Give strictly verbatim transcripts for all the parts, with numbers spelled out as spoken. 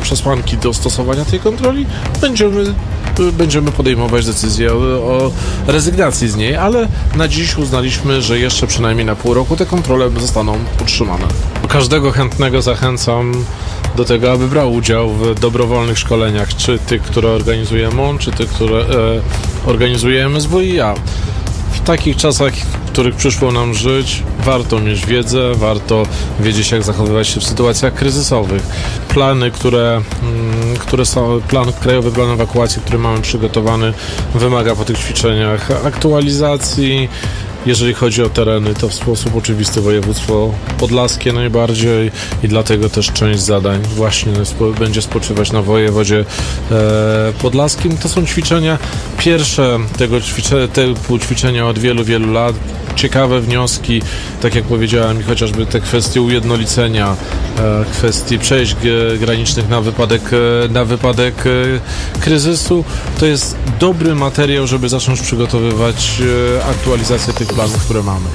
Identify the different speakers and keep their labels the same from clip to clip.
Speaker 1: przesłanki do stosowania tej kontroli, będziemy, będziemy podejmować decyzję o, o rezygnacji z niej, ale na dziś uznaliśmy, że jeszcze przynajmniej na pół roku te kontrole zostaną utrzymane. Każdego chętnego zachęcam do tego, aby brał udział w dobrowolnych szkoleniach, czy tych, które organizuje M O N, czy tych, które e, organizuje M S W i a. W takich czasach, w których przyszło nam żyć, warto mieć wiedzę, warto wiedzieć, jak zachowywać się w sytuacjach kryzysowych. Plany, które, które są, plan, krajowy plan ewakuacji, który mamy przygotowany, wymaga po tych ćwiczeniach aktualizacji. Jeżeli chodzi o tereny, to w sposób oczywisty województwo podlaskie najbardziej i dlatego też część zadań właśnie będzie spoczywać na wojewodzie e, podlaskim. To są ćwiczenia pierwsze tego ćwicze, typu ćwiczenia od wielu, wielu lat. Ciekawe wnioski, tak jak powiedziałem, i chociażby te kwestie ujednolicenia, e, kwestii przejść g- granicznych na wypadek, e, na wypadek e, kryzysu, to jest dobry materiał, żeby zacząć przygotowywać e, aktualizację tych planów, które mamy.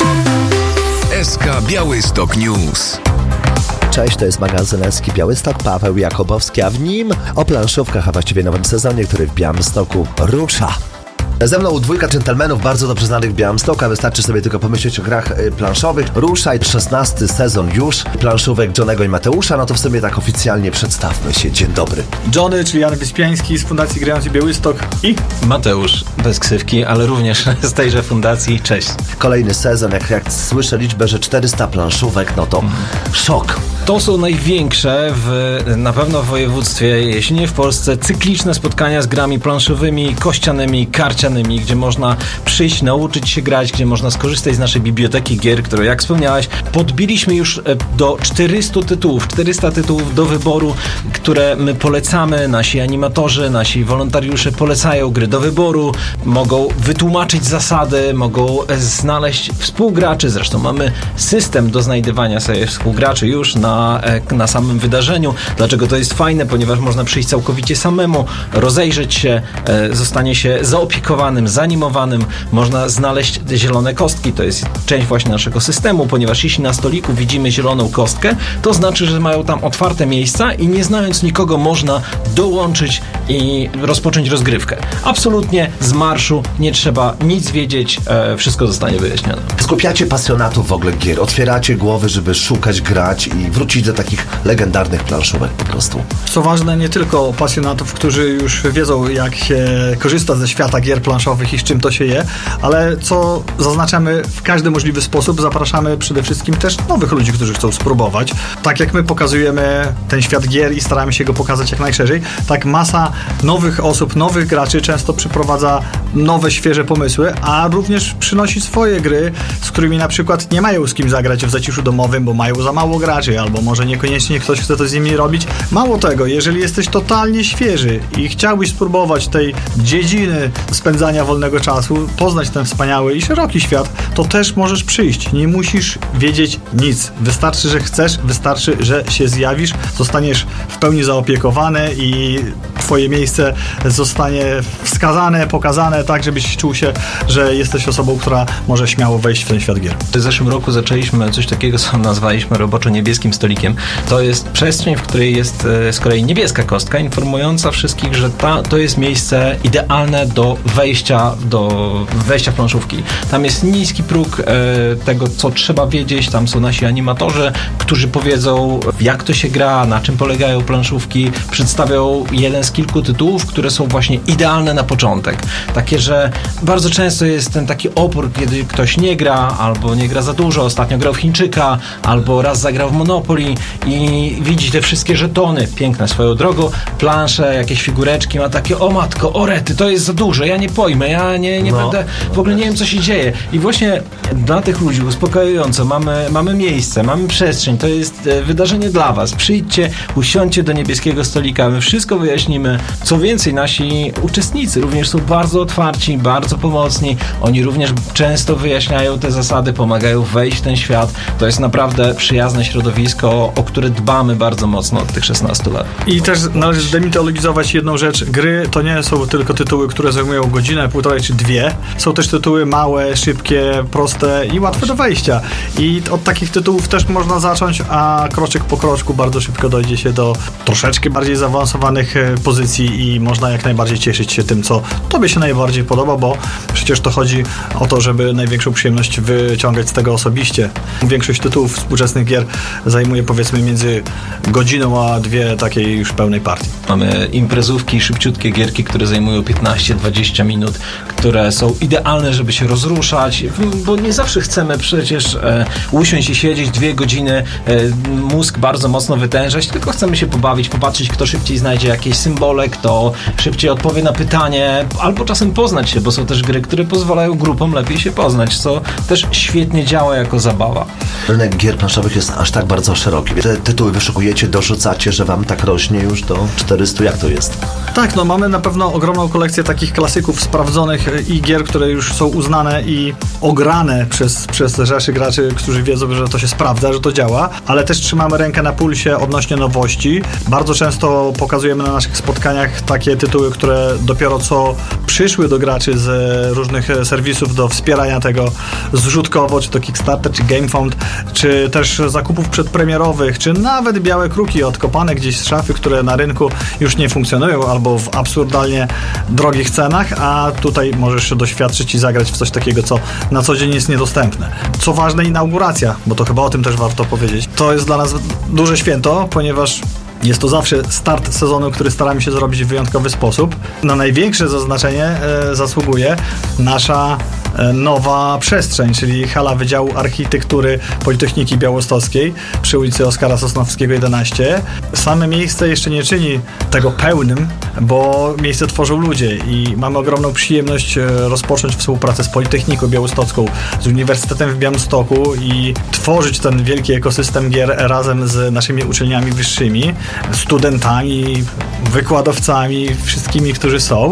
Speaker 2: S K Białystok News.
Speaker 3: Cześć, to jest magazyn S K Białystok, Paweł Jakubowski, a w nim o planszówkach, a właściwie nowym sezonie, który w Białymstoku rusza. Ze mną dwójka dżentelmenów bardzo dobrze znanych w Białymstoku, a wystarczy sobie tylko pomyśleć o grach planszowych. Ruszaj, szesnasty sezon już planszówek Johnego i Mateusza, no to w sumie tak oficjalnie przedstawmy się. Dzień dobry.
Speaker 4: Johnny, czyli Jan Wyspiański z Fundacji Grający Białystok i
Speaker 5: Mateusz bez ksywki, ale również z tejże fundacji. Cześć.
Speaker 3: Kolejny sezon, jak, jak słyszę liczbę, że czterysta planszówek, no to szok.
Speaker 5: To są największe w, na pewno w województwie, jeśli nie w Polsce, cykliczne spotkania z grami planszowymi, kościanymi, karcianymi, gdzie można przyjść, nauczyć się grać, gdzie można skorzystać z naszej biblioteki gier, którą, jak wspomniałeś, podbiliśmy już do czterystu tytułów, czterysta tytułów do wyboru, które my polecamy, nasi animatorzy, nasi wolontariusze polecają gry do wyboru, mogą wytłumaczyć zasady, mogą znaleźć współgraczy, zresztą mamy system do znajdywania sobie współgraczy już na na samym wydarzeniu. Dlaczego to jest fajne? Ponieważ można przyjść całkowicie samemu, rozejrzeć się, zostanie się zaopiekowanym, zanimowanym, można znaleźć zielone kostki. To jest część właśnie naszego systemu, ponieważ jeśli na stoliku widzimy zieloną kostkę, to znaczy, że mają tam otwarte miejsca i nie znając nikogo można dołączyć i rozpocząć rozgrywkę. Absolutnie z marszu, nie trzeba nic wiedzieć, wszystko zostanie wyjaśnione.
Speaker 3: Skupiacie pasjonatów w ogóle gier, otwieracie głowy, żeby szukać, grać i wrócić do takich legendarnych planszówek po prostu.
Speaker 4: Co ważne, nie tylko pasjonatów, którzy już wiedzą, jak się korzysta ze świata gier planszowych i z czym to się je, ale co zaznaczamy w każdy możliwy sposób, zapraszamy przede wszystkim też nowych ludzi, którzy chcą spróbować. Tak jak my pokazujemy ten świat gier i staramy się go pokazać jak najszerzej, tak masa nowych osób, nowych graczy często przyprowadza nowe, świeże pomysły, a również przynosi swoje gry, z którymi na przykład nie mają z kim zagrać w zaciszu domowym, bo mają za mało graczy, albo może niekoniecznie ktoś chce to z nimi robić. Mało tego, jeżeli jesteś totalnie świeży i chciałbyś spróbować tej dziedziny spędzania wolnego czasu, poznać ten wspaniały i szeroki świat, to też możesz przyjść. Nie musisz wiedzieć nic. Wystarczy, że chcesz, wystarczy, że się zjawisz, zostaniesz w pełni zaopiekowany i twoje miejsce zostanie wskazane, pokazane tak, żebyś czuł się, że jesteś osobą, która może śmiało wejść w ten świat gier.
Speaker 5: W zeszłym roku zaczęliśmy coś takiego, co nazwaliśmy roboczo niebieskim stolikiem. To jest przestrzeń, w której jest z kolei niebieska kostka, informująca wszystkich, że ta, to jest miejsce idealne do wejścia, do wejścia w planszówki. Tam jest niski próg e, tego, co trzeba wiedzieć. Tam są nasi animatorzy, którzy powiedzą, jak to się gra, na czym polegają planszówki. Przedstawią jeden z kilku tytułów, które są właśnie idealne na początek. Takie, że bardzo często jest ten taki opór, kiedy ktoś nie gra, albo nie gra za dużo. Ostatnio grał w Chińczyka, albo raz zagrał w Monopoly i widzi te wszystkie żetony, piękne swoją drogą, plansze, jakieś figureczki, ma takie, o matko, o rety, to jest za dużo, ja nie pojmę, ja nie, nie no, będę, w ogóle nie wiem, co się dzieje. I właśnie dla tych ludzi uspokajająco mamy, mamy miejsce, mamy przestrzeń, to jest wydarzenie dla was. Przyjdźcie, usiądźcie do niebieskiego stolika, my wszystko wyjaśnimy, robimy. Co więcej, nasi uczestnicy również są bardzo otwarci, bardzo pomocni. Oni również często wyjaśniają te zasady, pomagają wejść w ten świat. To jest naprawdę przyjazne środowisko, o które dbamy bardzo mocno od tych szesnastu lat.
Speaker 4: I też należy zdemitologizować jedną rzecz. Gry to nie są tylko tytuły, które zajmują godzinę, półtorej czy dwie. Są też tytuły małe, szybkie, proste i łatwe do wejścia. I od takich tytułów też można zacząć, a kroczek po kroczku bardzo szybko dojdzie się do troszeczkę bardziej zaawansowanych pozycji i można jak najbardziej cieszyć się tym, co tobie się najbardziej podoba, bo przecież to chodzi o to, żeby największą przyjemność wyciągać z tego osobiście. Większość tytułów współczesnych gier zajmuje powiedzmy między godziną a dwie takiej już pełnej partii.
Speaker 5: Mamy imprezówki, szybciutkie gierki, które zajmują piętnaście dwadzieścia minut, które są idealne, żeby się rozruszać, bo nie zawsze chcemy przecież e, usiąść i siedzieć dwie godziny, e, mózg bardzo mocno wytężać, tylko chcemy się pobawić, popatrzeć, kto szybciej znajdzie jakieś symbole, kto szybciej odpowie na pytanie, albo czasem poznać się, bo są też gry, które pozwalają grupom lepiej się poznać, co też świetnie działa jako zabawa.
Speaker 3: Rynek gier planszowych jest aż tak bardzo szeroki. Te tytuły wyszukujecie, dorzucacie, że wam tak rośnie już do czterystu. Jak to jest?
Speaker 4: Tak, no mamy na pewno ogromną kolekcję takich klasyków sprawdzonych i gier, które już są uznane i ograne przez, przez rzeszy graczy, którzy wiedzą, że to się sprawdza, że to działa, ale też trzymamy rękę na pulsie odnośnie nowości. Bardzo często pokazujemy na naszych spotkaniach takie tytuły, które dopiero co przyszły do graczy z różnych serwisów do wspierania tego zrzutkowo, czy to Kickstarter, czy GameFound, czy też zakupów przedpremierowych, czy nawet białe kruki odkopane gdzieś z szafy, które na rynku już nie funkcjonują albo w absurdalnie drogich cenach, a tutaj możesz doświadczyć i zagrać w coś takiego, co na co dzień jest niedostępne. Co ważne, inauguracja, bo to chyba o tym też warto powiedzieć. To jest dla nas duże święto, ponieważ jest to zawsze start sezonu, który staramy się zrobić w wyjątkowy sposób. Na największe zaznaczenie e, zasługuje nasza e, nowa przestrzeń, czyli hala Wydziału Architektury Politechniki Białostockiej przy ulicy Oskara Sosnowskiego jedenaście. Same miejsce jeszcze nie czyni tego pełnym, bo miejsce tworzą ludzie i mamy ogromną przyjemność e, rozpocząć współpracę z Politechniką Białostocką, z Uniwersytetem w Białymstoku i tworzyć ten wielki ekosystem gier razem z naszymi uczelniami wyższymi, studentami, wykładowcami, wszystkimi, którzy są,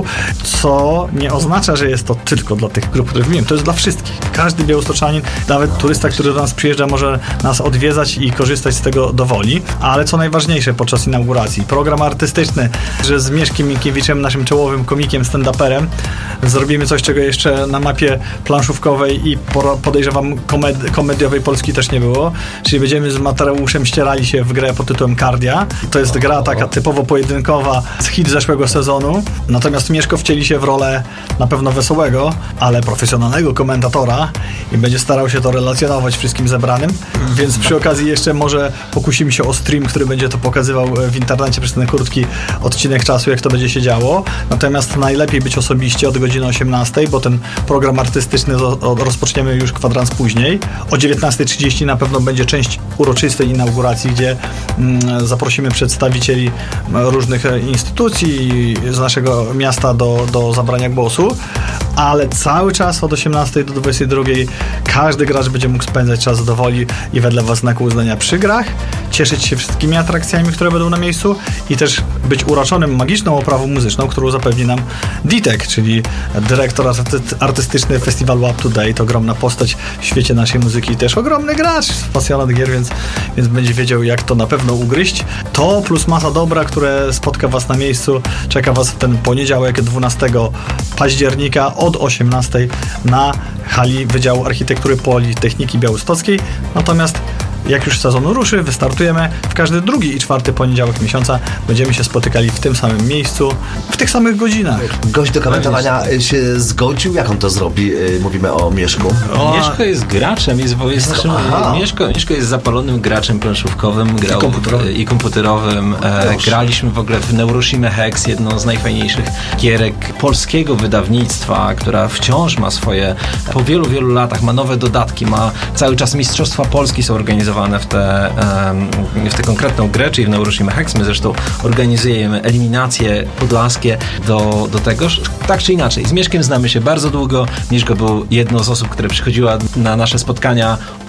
Speaker 4: co nie oznacza, że jest to tylko dla tych grup, które wymieniłem. To jest dla wszystkich. Każdy białostoczanin, nawet turysta, który do nas przyjeżdża, może nas odwiedzać i korzystać z tego dowoli. Ale co najważniejsze podczas inauguracji, program artystyczny, że z Mieszkiem Minkiewiczem, naszym czołowym komikiem, stand-uperem, zrobimy coś, czego jeszcze na mapie planszówkowej i podejrzewam komed- komediowej Polski też nie było. Czyli będziemy z Mateuszem ścierali się w grę pod tytułem Cardia. To jest gra taka typowo pojedynkowa z hit zeszłego sezonu. Natomiast Mieszko wcieli się w rolę na pewno wesołego, ale profesjonalnego komentatora i będzie starał się to relacjonować wszystkim zebranym. Więc przy okazji jeszcze może pokusimy się o stream, który będzie to pokazywał w internecie przez ten krótki odcinek czasu, jak to będzie się działo. Natomiast najlepiej być osobiście od godziny osiemnastej, bo ten program artystyczny rozpoczniemy już kwadrans później. O dziewiętnastej trzydzieści na pewno będzie część uroczystej inauguracji, gdzie mm, zaprosimy przedstawicieli różnych instytucji z naszego miasta do, do zabrania głosu, ale cały czas od osiemnastej do dwudziestej drugiej każdy gracz będzie mógł spędzać czas do woli i wedle własnego uznania przy grach, cieszyć się wszystkimi atrakcjami, które będą na miejscu i też być uroczonym magiczną oprawą muzyczną, którą zapewni nam Ditek, czyli dyrektor artystyczny festiwalu Up to Date, ogromna postać w świecie naszej muzyki i też ogromny gracz, pasjonat gier, więc, więc będzie wiedział, jak to na pewno ugryźć. To plus masa dobra, które spotka was na miejscu, czeka was w ten poniedziałek dwunastego października od osiemnastej na hali Wydziału Architektury Politechniki Białostockiej. Natomiast jak już sezon ruszy, wystartujemy w każdy drugi i czwarty poniedziałek miesiąca. Będziemy się spotykali w tym samym miejscu, w tych samych godzinach.
Speaker 3: Gość do komentowania się zgodził? Jak on to zrobi? Mówimy o Mieszku.
Speaker 5: O, Mieszko jest graczem, jest, jest naszym, Mieszko, Mieszko jest zapalonym graczem planszówkowym, grał, i komputerowym. I komputerowym. E, graliśmy w ogóle w Neuroshima Hex, jedną z najfajniejszych gierek polskiego wydawnictwa, która wciąż ma swoje, po wielu, wielu latach ma nowe dodatki, ma cały czas Mistrzostwa Polski są organizowane w tę w tę konkretną grę, czyli w Neuroshima Hex. My zresztą organizujemy eliminacje podlaskie do, do tego. Tak czy inaczej, z Mieszkiem znamy się bardzo długo. Mieszko był jedną z osób, która przychodziła na nasze spotkania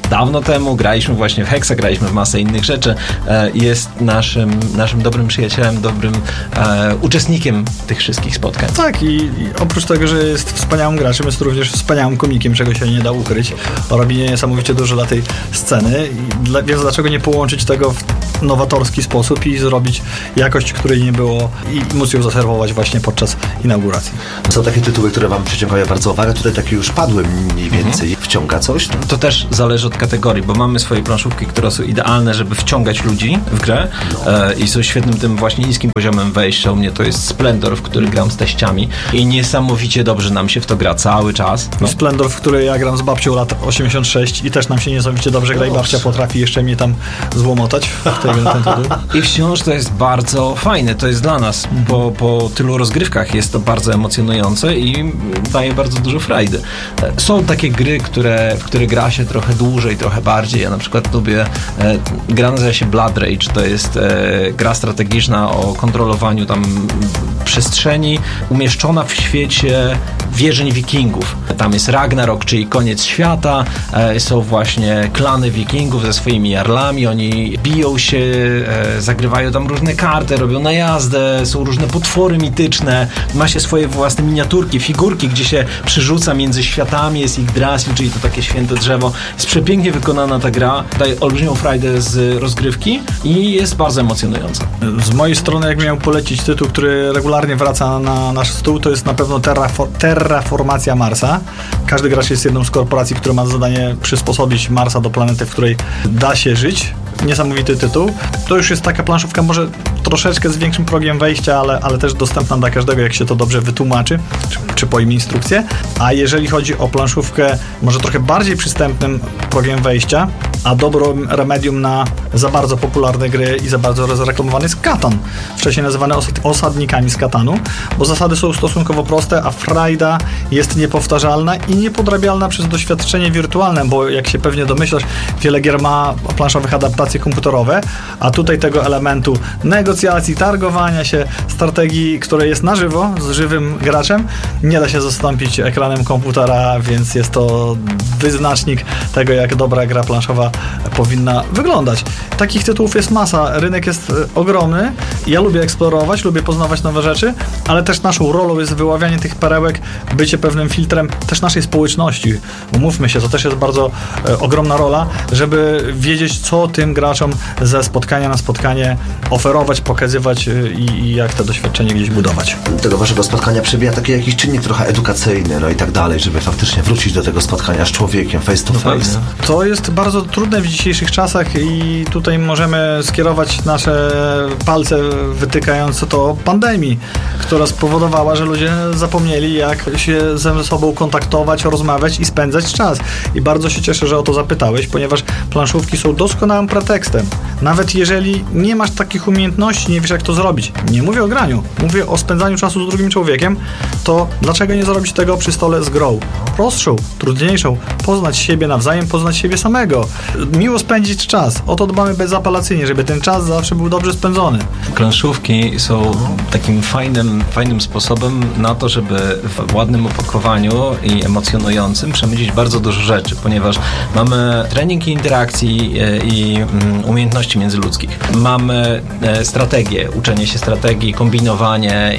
Speaker 5: dawno temu, graliśmy właśnie w Hexa, graliśmy w masę innych rzeczy. E, jest naszym, naszym dobrym przyjacielem, dobrym e, uczestnikiem tych wszystkich spotkań.
Speaker 4: Tak i, i oprócz tego, że jest wspaniałym graczem, jest również wspaniałym komikiem, czego się nie da ukryć. Robi niesamowicie dużo dla tej sceny, i dla, więc dlaczego nie połączyć tego w nowatorski sposób i zrobić jakość, której nie było i móc ją zaserwować właśnie podczas inauguracji.
Speaker 3: Są takie tytuły, które wam przyciągają bardzo uwagę. Tutaj takie już padły mniej więcej. Mhm. Wciąga coś?
Speaker 5: To też zależy od kategorii, bo mamy swoje planszówki, które są idealne, żeby wciągać ludzi w grę no. e, i są świetnym tym właśnie niskim poziomem wejścia. U mnie to jest Splendor, w który gram z teściami i niesamowicie dobrze nam się w to gra cały czas. No.
Speaker 4: Splendor, w której ja gram z babcią lat osiemdziesiąt sześć i też nam się niesamowicie dobrze gra i babcia potrafi jeszcze mnie tam złomotać w tego, ten tytuł.
Speaker 5: I wciąż to jest bardzo fajne, to jest dla nas. Mhm. Po, po tylu rozgrywkach jest to bardzo emocjonujące i daje bardzo dużo frajdy. Są takie gry, które, w które gra się trochę dłużej, trochę bardziej. Ja na przykład lubię, e, gra nazywa się Blood Rage, to jest e, gra strategiczna o kontrolowaniu tam przestrzeni, umieszczona w świecie wierzeń wikingów. Tam jest Ragnarok, czyli koniec świata, e, są właśnie klany wikingów ze swoimi jarlami, oni biją się, e, zagrywają tam różne karty, robią najazdę, są różne potwory mityczne, ma się swoje własne miniaturki, figurki, gdzie się przyrzuca między światami, jest ich Yggdrasil, czyli to takie święte drzewo. Jest przepięknie wykonana ta gra, daje olbrzymią frajdę z rozgrywki i jest bardzo emocjonująca.
Speaker 4: Z mojej strony, jak miałem polecić tytuł, który regularnie wraca na nasz stół, to jest na pewno Terrafor- Terraformacja Marsa. Każdy gracz jest jedną z korporacji, która ma za zadanie przysposobić Marsa do planety, w której da się żyć. Niesamowity tytuł. To już jest taka planszówka może troszeczkę z większym progiem wejścia, ale, ale też dostępna dla każdego, jak się to dobrze wytłumaczy, czy, czy pojmie instrukcję. A jeżeli chodzi o planszówkę może trochę bardziej przystępnym progiem wejścia, a dobrym remedium na za bardzo popularne gry i za bardzo rozreklamowany jest Katan. Wcześniej nazywany osad- osadnikami z Katanu, bo zasady są stosunkowo proste, a frajda jest niepowtarzalna i niepodrabialna przez doświadczenie wirtualne, bo jak się pewnie domyślasz, wiele gier ma planszowych adaptacje komputerowe, a tutaj tego elementu negocjacji, targowania się, strategii, które jest na żywo, z żywym graczem, nie da się zastąpić ekranem komputera, więc jest to wyznacznik tego, jak dobra gra planszowa powinna wyglądać. Takich tytułów jest masa, rynek jest ogromny, ja lubię eksplorować, lubię poznawać nowe rzeczy, ale też naszą rolą jest wyławianie tych perełek, bycie pewnym filtrem też naszej społeczności. Umówmy się, to też jest bardzo e, ogromna rola, żeby wiedzieć, co tym graczom ze spotkania na spotkanie oferować, pokazywać i, i jak to doświadczenie gdzieś budować.
Speaker 3: Tego waszego spotkania przebija taki jakiś czynnik trochę edukacyjny, no i tak dalej, żeby faktycznie wrócić do tego spotkania z człowiekiem face to face.
Speaker 4: To jest bardzo trudne w dzisiejszych czasach i tutaj możemy skierować nasze palce wytykając to pandemii, która spowodowała, że ludzie zapomnieli, jak się ze sobą kontaktować, rozmawiać i spędzać czas. I bardzo się cieszę, że o to zapytałeś, ponieważ planszówki są doskonałym pretekstem. Nawet jeżeli nie masz takich umiejętności, nie wiesz, jak to zrobić. Nie mówię o graniu, mówię o spędzaniu czasu z drugim człowiekiem, to dlaczego nie zrobić tego przy stole z grą? Prostszą, trudniejszą, poznać siebie nawzajem, poznać siebie samego. Miło spędzić czas. O to dbamy bezapelacyjnie, żeby ten czas zawsze był dobrze spędzony.
Speaker 5: Planszówki są takim fajnym, fajnym sposobem na to, żeby w ładnym opakowaniu i emocjonującym przemycić bardzo dużo rzeczy, ponieważ mamy trening interakcji i umiejętności międzyludzkich. Mamy strategię, uczenie się strategii, kombinowanie,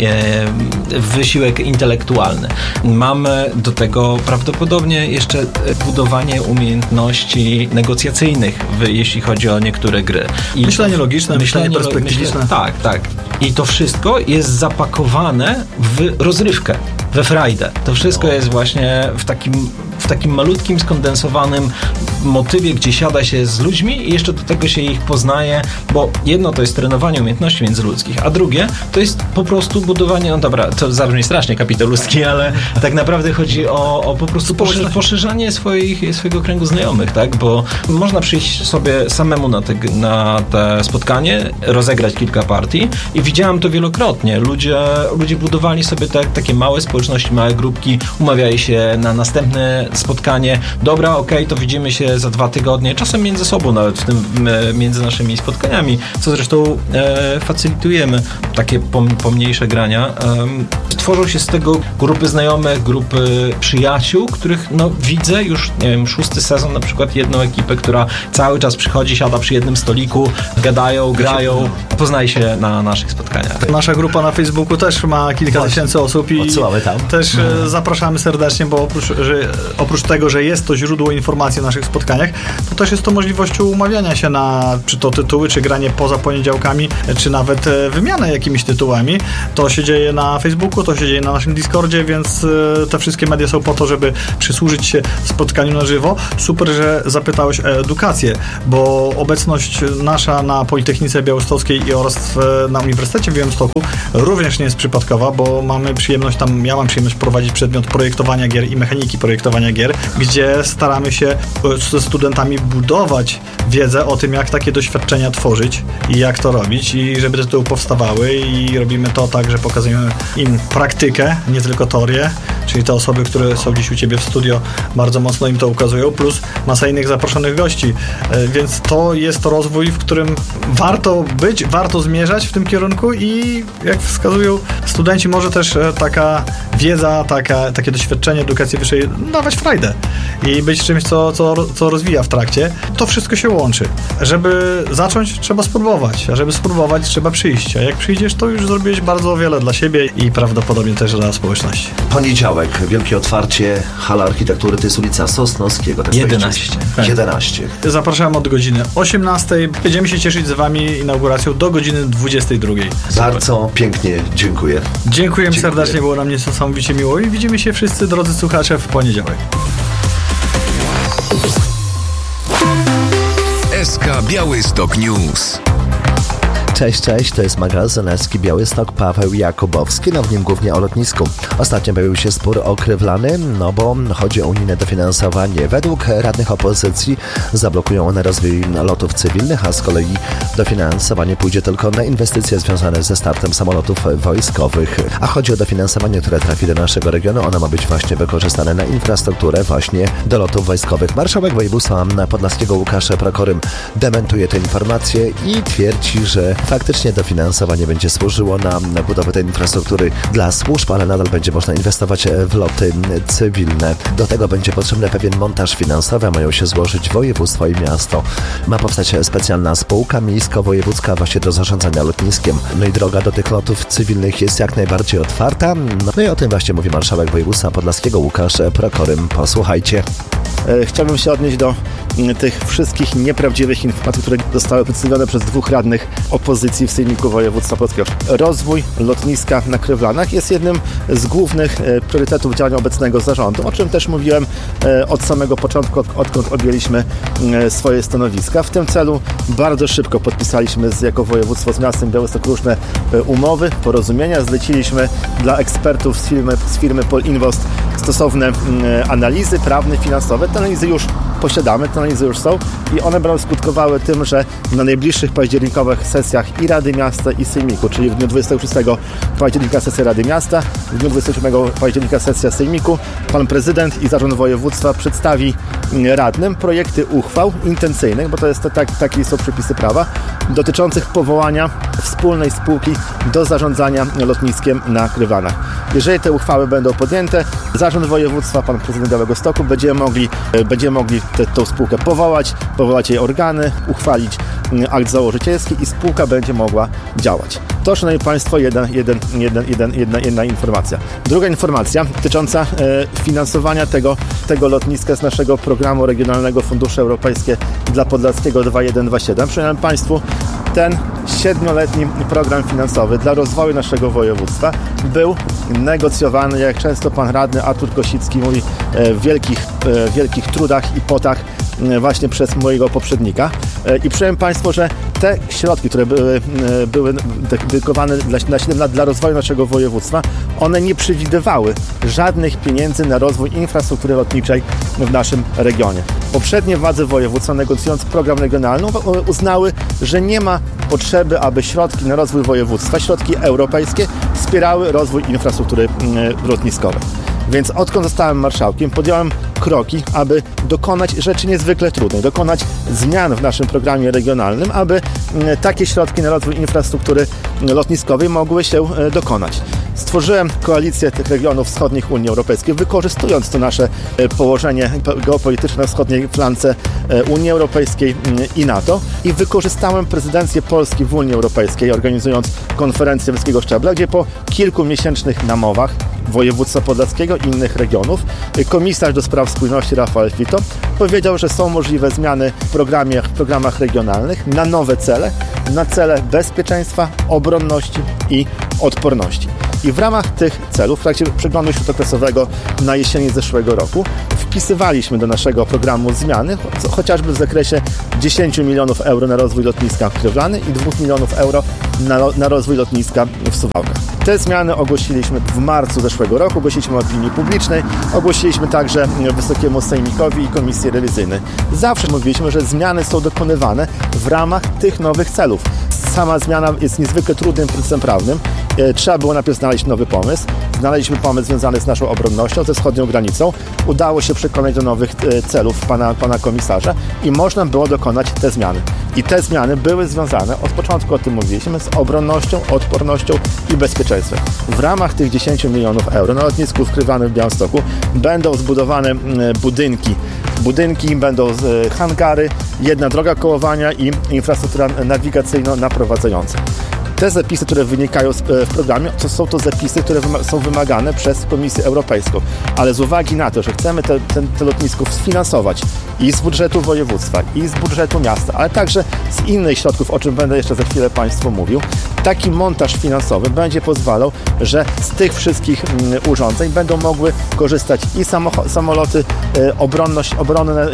Speaker 5: wysiłek intelektualny. Mamy do tego prawdopodobnie jeszcze budowanie umiejętności negocjacyjnych, jeśli chodzi o niektóre gry. I
Speaker 4: myślenie logiczne, myślenie, myślenie perspektywiczne.
Speaker 5: Myślę, tak, tak. I to wszystko jest zapakowane w rozrywkę, we frajdę. To wszystko jest właśnie w takim, w takim malutkim, skondensowanym motywie, gdzie siada się z ludźmi i jeszcze do tego się ich poznaje, bo jedno to jest trenowanie umiejętności międzyludzkich, a drugie to jest po prostu budowanie, no dobra, to zabrzmi strasznie kapitulowski, ale tak naprawdę chodzi o, o po prostu poszy, poszerzanie swoich, swojego kręgu znajomych, tak, bo można przyjść sobie samemu na te, na te spotkanie, rozegrać kilka partii i widziałem to wielokrotnie. Ludzie, ludzie budowali sobie te, takie małe społeczności, małe grupki, umawiali się na następne spotkanie, dobra, okej, okay, to widzimy się za dwa tygodnie, czasem między sobą nawet, w tym między naszymi spotkaniami, co zresztą e, facylitujemy, takie pom, pomniejsze grania. E, tworzą się z tego grupy znajomych, grupy przyjaciół, których no widzę już, nie wiem, szósty sezon na przykład jedną ekipę, która cały czas przychodzi, siada przy jednym stoliku, gadają, grają, poznaje się na naszych spotkaniach.
Speaker 4: Nasza grupa na Facebooku też ma kilka Właśnie. tysięcy osób i
Speaker 3: Odsyłamy tam.
Speaker 4: też hmm. zapraszamy serdecznie, bo oprócz, że, oprócz tego, że jest to źródło informacji o naszych spotkaniach, to też jest to możliwością umawiania się na czy to tytuły, czy granie poza poniedziałkami, czy nawet wymianę jakimiś tytułami. To się dzieje na Facebooku, to się dzieje na naszym Discordzie, więc te wszystkie media są po to, żeby przysłużyć się spotkaniu na żywo. Super, że zapytałeś o edukację, bo obecność nasza na Politechnice Białostockiej i oraz na Uniwersytecie w Białymstoku również nie jest przypadkowa, bo mamy przyjemność tam, ja mam przyjemność prowadzić przedmiot projektowania gier i mechaniki projektowania gier, gdzie staramy się ze studentami budować wiedzę o tym, jak takie doświadczenia tworzyć i jak to robić i żeby te tytuły powstawały i robimy to tak, że pokazujemy im praktykę, nie tylko teorię, czyli te osoby, które są dziś u Ciebie w studio, bardzo mocno im to ukazują, plus masa innych zaproszonych gości, więc to jest to rozwój, w którym warto być, warto zmierzać w tym kierunku i jak wskazują studenci, może też taka wiedza, taka, takie doświadczenie edukacji wyższej dawać frajdę i być czymś, co, co, co rozwija w trakcie. To wszystko się łączy. Żeby zacząć, trzeba spróbować, a żeby spróbować, trzeba przyjść, a jak przyjdziesz, to już zrobiłeś bardzo wiele dla siebie i prawdopodobnie też dla społeczności.
Speaker 3: Poniedziałek, wielkie otwarcie, hala architektury, to jest ulica Sosnowskiego. Tak
Speaker 5: jedenaście.
Speaker 3: jedenaście.
Speaker 4: Zapraszam od godziny osiemnastej. Będziemy się cieszyć z Wami inauguracją do godziny dwudziestej drugiej.
Speaker 3: Bardzo pięknie dziękuję.
Speaker 4: Dziękujemy
Speaker 3: Dziękuję.
Speaker 4: serdecznie, było nam niesamowicie miło i widzimy się wszyscy, drodzy słuchacze, w poniedziałek.
Speaker 2: S K Białystok News.
Speaker 3: Cześć, cześć, to jest magazyn S K Białystok, Paweł Jakubowski, no w nim głównie o lotnisku. Ostatnio pojawił się spór okrywlany, no bo chodzi o unijne dofinansowanie. Według radnych opozycji zablokują one rozwój lotów cywilnych, a z kolei dofinansowanie pójdzie tylko na inwestycje związane ze startem samolotów wojskowych. A chodzi o dofinansowanie, które trafi do naszego regionu. Ono ma być właśnie wykorzystane na infrastrukturę właśnie do lotów wojskowych. Marszałek województwa podlaskiego Łukasz Prokorym dementuje te informacje i twierdzi, że faktycznie dofinansowanie będzie służyło na budowę tej infrastruktury dla służb, ale nadal będzie można inwestować w loty cywilne. Do tego będzie potrzebny pewien montaż finansowy, mają się złożyć województwo i miasto. Ma powstać specjalna spółka miejsko-wojewódzka właśnie do zarządzania lotniskiem. No i droga do tych lotów cywilnych jest jak najbardziej otwarta. No i o tym właśnie mówi marszałek województwa podlaskiego Łukasz Prokorym. Posłuchajcie.
Speaker 6: Chciałbym się odnieść do tych wszystkich nieprawdziwych informacji, które zostały przedstawione przez dwóch radnych opozycji w Sejmiku Województwa Podlaskiego. Rozwój lotniska na Krywlanach jest jednym z głównych priorytetów działania obecnego zarządu, o czym też mówiłem od samego początku, odkąd objęliśmy swoje stanowiska. W tym celu bardzo szybko podpisaliśmy z, jako województwo z miastem Białystok różne umowy, porozumienia. Zleciliśmy dla ekspertów z firmy, z firmy Polinvost stosowne analizy prawne, finansowe. Te analizy już posiadamy, te analizy już są i one będą skutkowały tym, że na najbliższych październikowych sesjach i Rady Miasta, i Sejmiku, czyli w dniu dwudziestego szóstego października sesja Rady Miasta, w dniu dwudziestego siódmego października sesja Sejmiku, pan prezydent i zarząd województwa przedstawi radnym projekty uchwał intencyjnych, bo to jest tak, takie są przepisy prawa, dotyczących powołania wspólnej spółki do zarządzania lotniskiem na Krywlanach. Jeżeli te uchwały będą podjęte, zarząd województwa, pan prezydent Białegostoku będziemy mogli, będziemy mogli tę tą spółkę powołać, powołać jej organy, uchwalić akt założycielski i spółka będzie mogła działać. To, szanowni państwo, jeden, jeden, jeden, jeden, jedna, jedna informacja. Druga informacja dotycząca e, finansowania tego, tego lotniska z naszego programu regionalnego Fundusze Europejskie dla Podlaskiego dwa jeden dwa siedem. Przypominam państwu, ten siedmioletni program finansowy dla rozwoju naszego województwa był negocjowany, jak często pan radny Artur Kosicki mówi, w wielkich, w wielkich trudach i potach właśnie przez mojego poprzednika. I przypomnę państwu, że te środki, które były, były dedykowane dla, na siedem lat dla rozwoju naszego województwa, one nie przewidywały żadnych pieniędzy na rozwój infrastruktury lotniczej w naszym regionie. Poprzednie władze województwa, negocjując program regionalny, uznały, że nie ma potrzeby, aby środki na rozwój województwa, środki europejskie wspierały rozwój infrastruktury lotniskowej. Więc odkąd zostałem marszałkiem, podjąłem kroki, aby dokonać rzeczy niezwykle trudnej, dokonać zmian w naszym programie regionalnym, aby takie środki na rozwój infrastruktury lotniskowej mogły się dokonać. Stworzyłem koalicję tych regionów wschodnich Unii Europejskiej, wykorzystując to nasze położenie geopolityczne na wschodniej flance Unii Europejskiej i NATO i wykorzystałem prezydencję Polski w Unii Europejskiej, organizując konferencję wysokiego szczebla, gdzie po kilkumiesięcznych namowach województwa podlaskiego i innych regionów komisarz do spraw spójności Rafael Fito powiedział, że są możliwe zmiany w, programie, w programach regionalnych na nowe cele, na cele bezpieczeństwa, obronności i odporności. I w ramach tych celów, w trakcie przeglądu śródokresowego na jesieni zeszłego roku, wpisywaliśmy do naszego programu zmiany, chociażby w zakresie dziesięć milionów euro na rozwój lotniska w Krywlany i dwa milionów euro na, na rozwój lotniska w Suwałkach. Te zmiany ogłosiliśmy w marcu zeszłego roku, ogłosiliśmy opinii publicznej, ogłosiliśmy także Wysokiemu Sejmikowi i Komisji Rewizyjnej. Zawsze mówiliśmy, że zmiany są dokonywane w ramach tych nowych celów. Sama zmiana jest niezwykle trudnym procesem prawnym. Trzeba było najpierw znaleźć nowy pomysł. Znaleźliśmy pomysł związany z naszą obronnością, ze wschodnią granicą. Udało się przekonać do nowych celów pana, pana komisarza i można było dokonać te zmiany. I te zmiany były związane, od początku o tym mówiliśmy, z obronnością, odpornością i bezpieczeństwem. W ramach tych dziesięć milionów euro na lotnisku w Krywlany w Białymstoku będą zbudowane budynki. Budynki, będą hangary, jedna droga kołowania i infrastruktura nawigacyjno-naprowadzająca. Te zapisy, które wynikają w programie, to są to zapisy, które są wymagane przez Komisję Europejską. Ale z uwagi na to, że chcemy te, te, te lotnisko sfinansować i z budżetu województwa, i z budżetu miasta, ale także z innych środków, o czym będę jeszcze za chwilę Państwu mówił, taki montaż finansowy będzie pozwalał, że z tych wszystkich urządzeń będą mogły korzystać i samoloty obronność, obronne,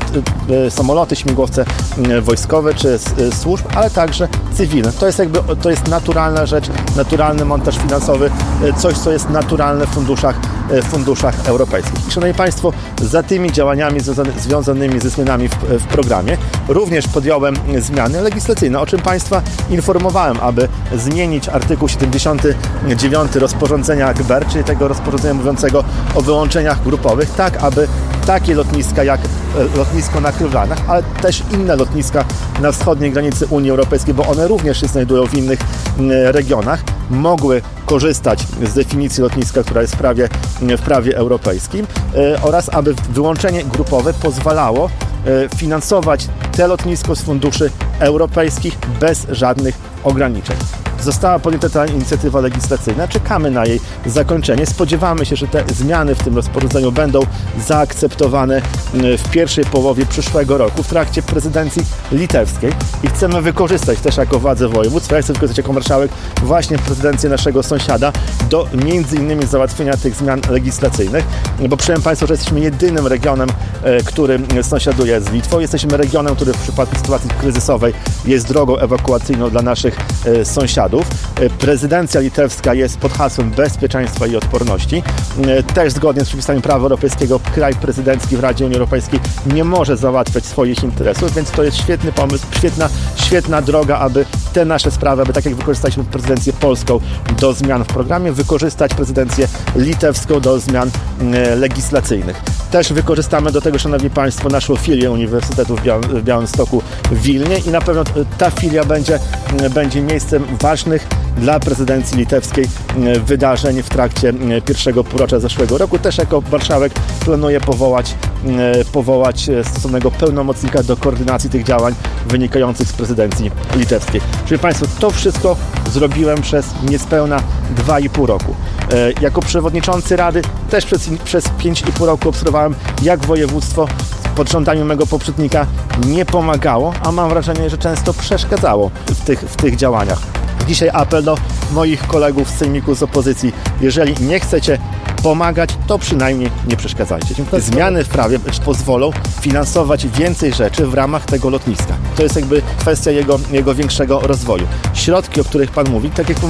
Speaker 6: samoloty, śmigłowce wojskowe czy służb, ale także cywilne. To jest jakby to jest naturalna rzecz, naturalny montaż finansowy, coś, co jest naturalne w funduszach, w funduszach europejskich. I szanowni Państwo, za tymi działaniami związanymi ze zmianami w, w programie również podjąłem zmiany legislacyjne, o czym Państwa informowałem, aby zmienić artykuł siedemdziesiąty dziewiąty rozporządzenia G B E R, czyli tego rozporządzenia mówiącego o wyłączeniach grupowych, tak aby takie lotniska jak lotnisko na Krywlanach, ale też inne lotniska na wschodniej granicy Unii Europejskiej, bo one również się znajdują w innych regionach, mogły korzystać z definicji lotniska, która jest w prawie, w prawie europejskim oraz aby wyłączenie grupowe pozwalało finansować te lotnisko z funduszy europejskich bez żadnych ograniczeń. Została podjęta ta inicjatywa legislacyjna, czekamy na jej zakończenie. Spodziewamy się, że te zmiany w tym rozporządzeniu będą zaakceptowane w pierwszej połowie przyszłego roku w trakcie prezydencji litewskiej i chcemy wykorzystać też jako władze województwa, ja chcę wykorzystać jako marszałek właśnie prezydencję naszego sąsiada do między innymi załatwienia tych zmian legislacyjnych, bo przypomnę Państwu, że jesteśmy jedynym regionem, który sąsiaduje z Litwą. Jesteśmy regionem, który w przypadku sytuacji kryzysowej jest drogą ewakuacyjną dla naszych sąsiadów. Prezydencja litewska jest pod hasłem bezpieczeństwa i odporności. Też zgodnie z przepisami prawa europejskiego kraj prezydencki w Radzie Unii Europejskiej nie może załatwiać swoich interesów, więc to jest świetny pomysł, świetna, świetna droga, aby te nasze sprawy, aby tak jak wykorzystaliśmy prezydencję polską do zmian w programie, wykorzystać prezydencję litewską do zmian e, legislacyjnych. Też wykorzystamy do tego, szanowni Państwo, naszą filię Uniwersytetu w, Biał w Białymstoku w Wilnie i na pewno ta filia będzie, będzie miejscem ważnych dla prezydencji litewskiej wydarzeń w trakcie pierwszego półrocza zeszłego roku. Też jako marszałek planuję powołać, powołać stosownego pełnomocnika do koordynacji tych działań wynikających z prezydencji litewskiej. Czyli Państwo, to wszystko zrobiłem przez niespełna dwa i pół roku. Jako przewodniczący Rady też przez, przez pięć i pół roku obserwowałem, jak województwo pod rządami mego poprzednika nie pomagało, a mam wrażenie, że często przeszkadzało w tych, w tych działaniach. Dzisiaj apel do moich kolegów z sejmiku z opozycji. Jeżeli nie chcecie pomagać, to przynajmniej nie przeszkadzajcie. Zmiany w prawie pozwolą finansować więcej rzeczy w ramach tego lotniska. To jest jakby kwestia jego, jego większego rozwoju. Środki, o których Pan mówi, tak jak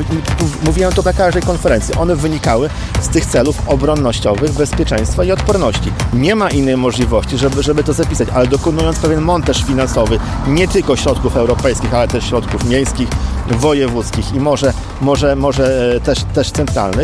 Speaker 6: mówiłem to na każdej konferencji, one wynikały z tych celów obronnościowych, bezpieczeństwa i odporności. Nie ma innej możliwości, żeby, żeby to zapisać, ale dokonując pewien montaż finansowy, nie tylko środków europejskich, ale też środków miejskich, wojewódzkich i może, może, może też, też centralnych,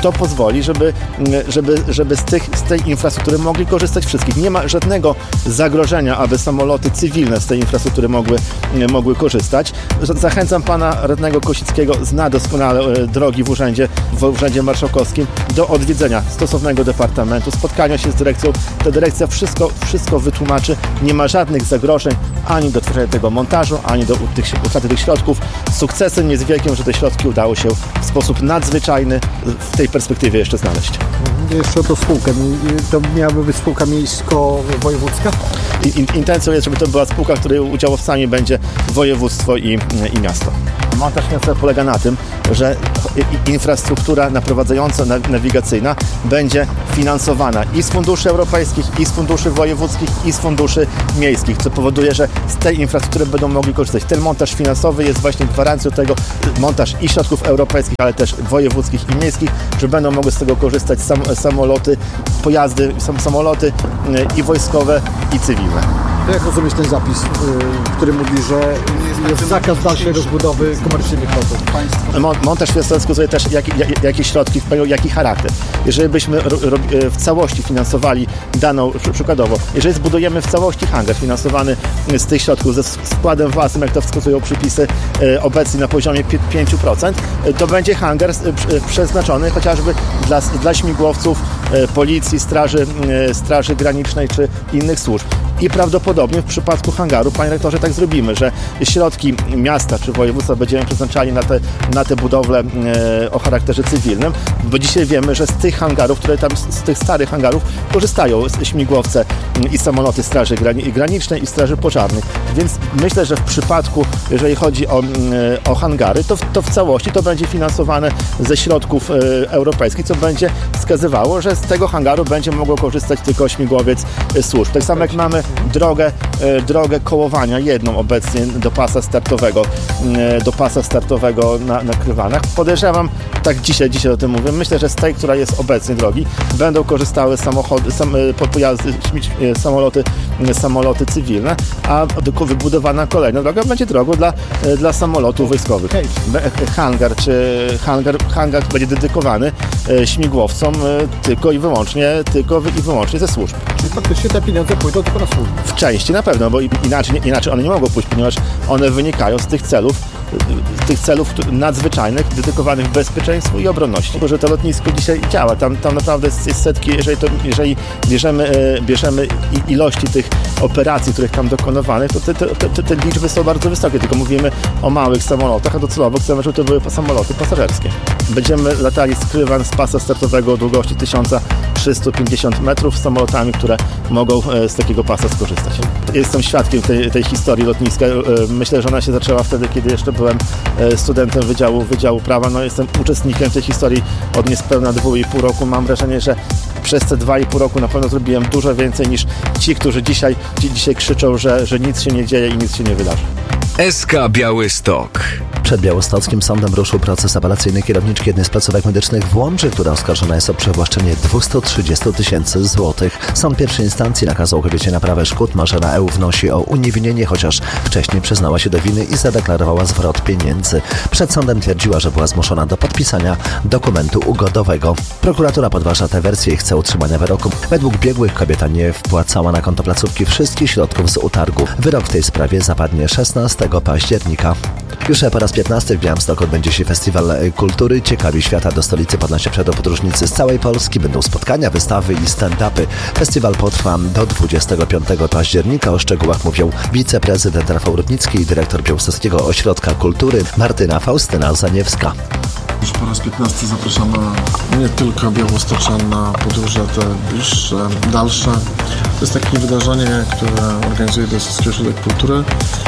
Speaker 6: to pozwoli, żeby, żeby, żeby z, tych, z tej infrastruktury mogli korzystać wszystkich. Nie ma żadnego zagrożenia, aby samoloty cywilne z tej infrastruktury mogły, mogły korzystać. Zachęcam pana radnego Kosickiego, zna doskonale drogi w urzędzie, w urzędzie marszałkowskim, do odwiedzenia stosownego departamentu, spotkania się z dyrekcją. Ta dyrekcja wszystko, wszystko wytłumaczy. Nie ma żadnych zagrożeń ani do tworzenia tego montażu, ani do tych, utraty tych środków. Sukcesem jest wielkim, że te środki udało się w sposób nadzwyczajny w tej perspektywie jeszcze znaleźć.
Speaker 7: Jeszcze o to spółkę. To miałaby być spółka miejsko-wojewódzka?
Speaker 6: Intencją jest, żeby to była spółka, której udziałowcami będzie województwo i, i miasto. Montaż finansowy polega na tym, że infrastruktura naprowadzająca, nawigacyjna będzie finansowana i z funduszy europejskich, i z funduszy wojewódzkich, i z funduszy miejskich, co powoduje, że z tej infrastruktury będą mogli korzystać. Ten montaż finansowy jest właśnie gwarancją tego, montaż i środków europejskich, ale też wojewódzkich i miejskich, że będą mogły z tego korzystać sam, samoloty, pojazdy, sam, samoloty i wojskowe, i cywilne.
Speaker 7: Jak rozumieć ten zapis, który mówi, że jest zakaz dalszej rozbudowy komercyjnych lotów?
Speaker 6: Montaż finansowy wskazuje też, jak, jak, jakie środki, jaki charakter. Jeżeli byśmy ro, ro, w całości finansowali daną, przykładowo, jeżeli zbudujemy w całości hangar finansowany z tych środków ze składem własnym, jak to wskazują przepisy obecnie na poziomie pięć procent, to będzie hangar przeznaczony chociażby dla, dla śmigłowców, policji, straży, straży granicznej czy innych służb. I prawdopodobnie w przypadku hangaru, panie rektorze, tak zrobimy, że środki miasta czy województwa będziemy przeznaczali na te, na te budowle e, o charakterze cywilnym, bo dzisiaj wiemy, że z tych hangarów, które tam, z tych starych hangarów korzystają śmigłowce i samoloty Straży Granicznej i Straży Pożarnej. Więc myślę, że w przypadku, jeżeli chodzi o, o hangary, to, to w całości to będzie finansowane ze środków e, europejskich, co będzie wskazywało, że z tego hangaru będzie mogło korzystać tylko śmigłowiec e, służb. Tak samo jak mamy drogę, e, drogę kołowania, jedną obecnie do pasa startowego, e, do pasa startowego na, na Krywanach. Podejrzewam, tak dzisiaj, dzisiaj o tym mówię, myślę, że z tej, która jest obecnie drogi, będą korzystały samochody, sam, pojazdy, samoloty, samoloty cywilne, a wybudowana kolejna droga będzie drogą dla, dla samolotów wojskowych. Hangar, czy hangar, hangar będzie dedykowany śmigłowcom tylko i wyłącznie, tylko i wyłącznie ze służb.
Speaker 7: Czyli faktycznie te pieniądze pójdą tylko na służbę.
Speaker 6: W części na pewno, bo inaczej, inaczej one nie mogą pójść, ponieważ one wynikają z tych celów, tych celów nadzwyczajnych, dedykowanych bezpieczeństwu i obronności. Bo że to lotnisko dzisiaj działa, tam, tam naprawdę jest setki, jeżeli, to, jeżeli bierzemy, bierzemy ilości tych operacji, których tam dokonywanych, to te, te, te, te liczby są bardzo wysokie, tylko mówimy o małych samolotach, a docelowo chcemy, żeby to były samoloty pasażerskie. Będziemy latali z Krywan z pasa startowego o długości tysiąc trzysta pięćdziesiąt metrów z samolotami, które mogą z takiego pasa skorzystać. Jestem świadkiem tej, tej historii lotniska. Myślę, że ona się zaczęła wtedy, kiedy jeszcze byłem studentem Wydziału, Wydziału Prawa. No, jestem uczestnikiem tej historii od niespełna dwóch i pół roku. Mam wrażenie, że przez te dwa i pół roku na pewno zrobiłem dużo więcej niż ci, którzy dzisiaj, dzisiaj krzyczą, że, że nic się nie dzieje i nic się nie wydarzy.
Speaker 2: S K Białystok.
Speaker 3: Przed białostockim sądem ruszył proces apelacyjny kierowniczki jednej z placówek medycznych w Łomży, która oskarżona jest o przywłaszczenie dwieście trzydzieści tysięcy złotych. Sąd pierwszej instancji nakazał kobiecie naprawę szkód. Marzena E. wnosi o uniewinnienie, chociaż wcześniej przyznała się do winy i zadeklarowała zwrot pieniędzy. Przed sądem twierdziła, że była zmuszona do podpisania dokumentu ugodowego. Prokuratura podważa tę wersję i chce utrzymania wyroku. Według biegłych kobieta nie wpłacała na konto placówki wszystkich środków z utargu. Wyrok w tej sprawie zapadnie szesnastego października. Już po raz piętnasty w Białymstoku odbędzie się Festiwal Kultury Ciekawi Świata. Do stolicy Podlasia przyjadą podróżnicy z całej Polski. Będą spotkania, wystawy i stand-upy. Festiwal potrwa do dwudziestego piątego października. O szczegółach mówią wiceprezydent Rafał Rudnicki i dyrektor Białostockiego Ośrodka Kultury Martyna Faustyna Zaniewska.
Speaker 8: Już po raz piętnasty zapraszamy nie tylko białostoczan na podróże te bliższe, dalsze. To jest takie wydarzenie, które organizuje Białostocki Ośrodek Kultury,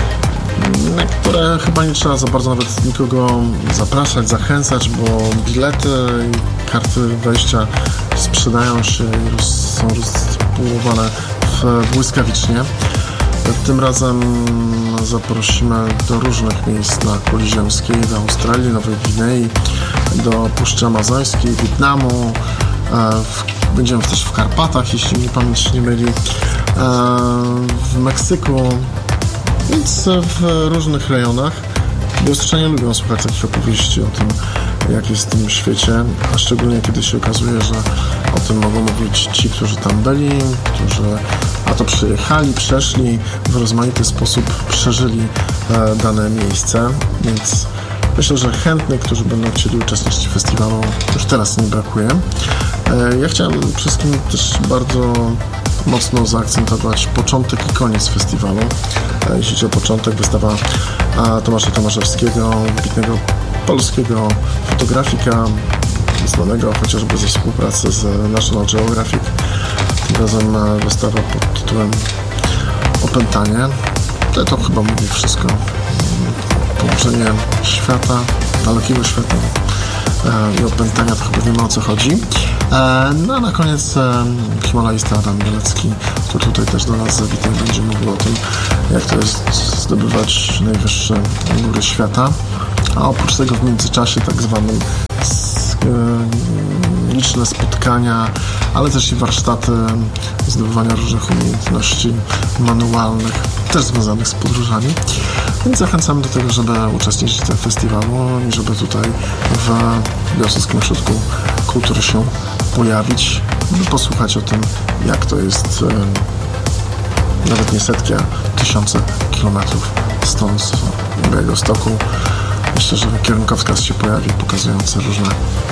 Speaker 8: na które chyba nie trzeba za bardzo nawet nikogo zapraszać, zachęcać, bo bilety i karty wejścia sprzedają się i są rozdystrybuowane błyskawicznie. Tym razem zaprosimy do różnych miejsc na kuli ziemskiej, do Australii, Nowej Gwinei, do Puszczy Amazońskiej, Wietnamu. Będziemy też w Karpatach, jeśli mnie pamięć nie myli, w Meksyku, więc w różnych rejonach. Białostoczanie lubią słuchać takich opowieści o tym, jak jest w tym świecie, a szczególnie kiedy się okazuje, że o tym mogą mówić ci, którzy tam byli, którzy a to przyjechali, przeszli, w rozmaity sposób przeżyli e, dane miejsce, więc myślę, że chętnych, którzy będą chcieli uczestniczyć w festiwalu, już teraz nie brakuje. E, ja chciałem wszystkim też bardzo mocno zaakcentować początek i koniec festiwalu. E, jeśli chodzi o początek, wystawa a, Tomasza Tomaszewskiego, wybitnego polskiego fotografika, znanego chociażby ze współpracy z National Geographic. Tym razem wystawa pod tytułem Opętanie. To, to chyba mówi wszystko. Połączenie świata, dalekiego świata e, i opętania, to chyba wiemy, o co chodzi. E, no a na koniec e, himalaista Adam Bielecki, który tutaj też do nas zawitał, będzie mówił o tym, jak to jest zdobywać najwyższe góry świata. A oprócz tego w międzyczasie tak zwanym z, e, liczne spotkania, ale też i warsztaty zdobywania różnych umiejętności manualnych, też związanych z podróżami. Więc zachęcamy do tego, żeby uczestniczyć w tym festiwalu i żeby tutaj w Białostockim Ośrodku Kultury się pojawić, by posłuchać o tym, jak to jest e, nawet nie setki, a tysiące kilometrów stąd, z Białegostoku. Myślę, że kierunkowskaz się pojawi, pokazujący różne,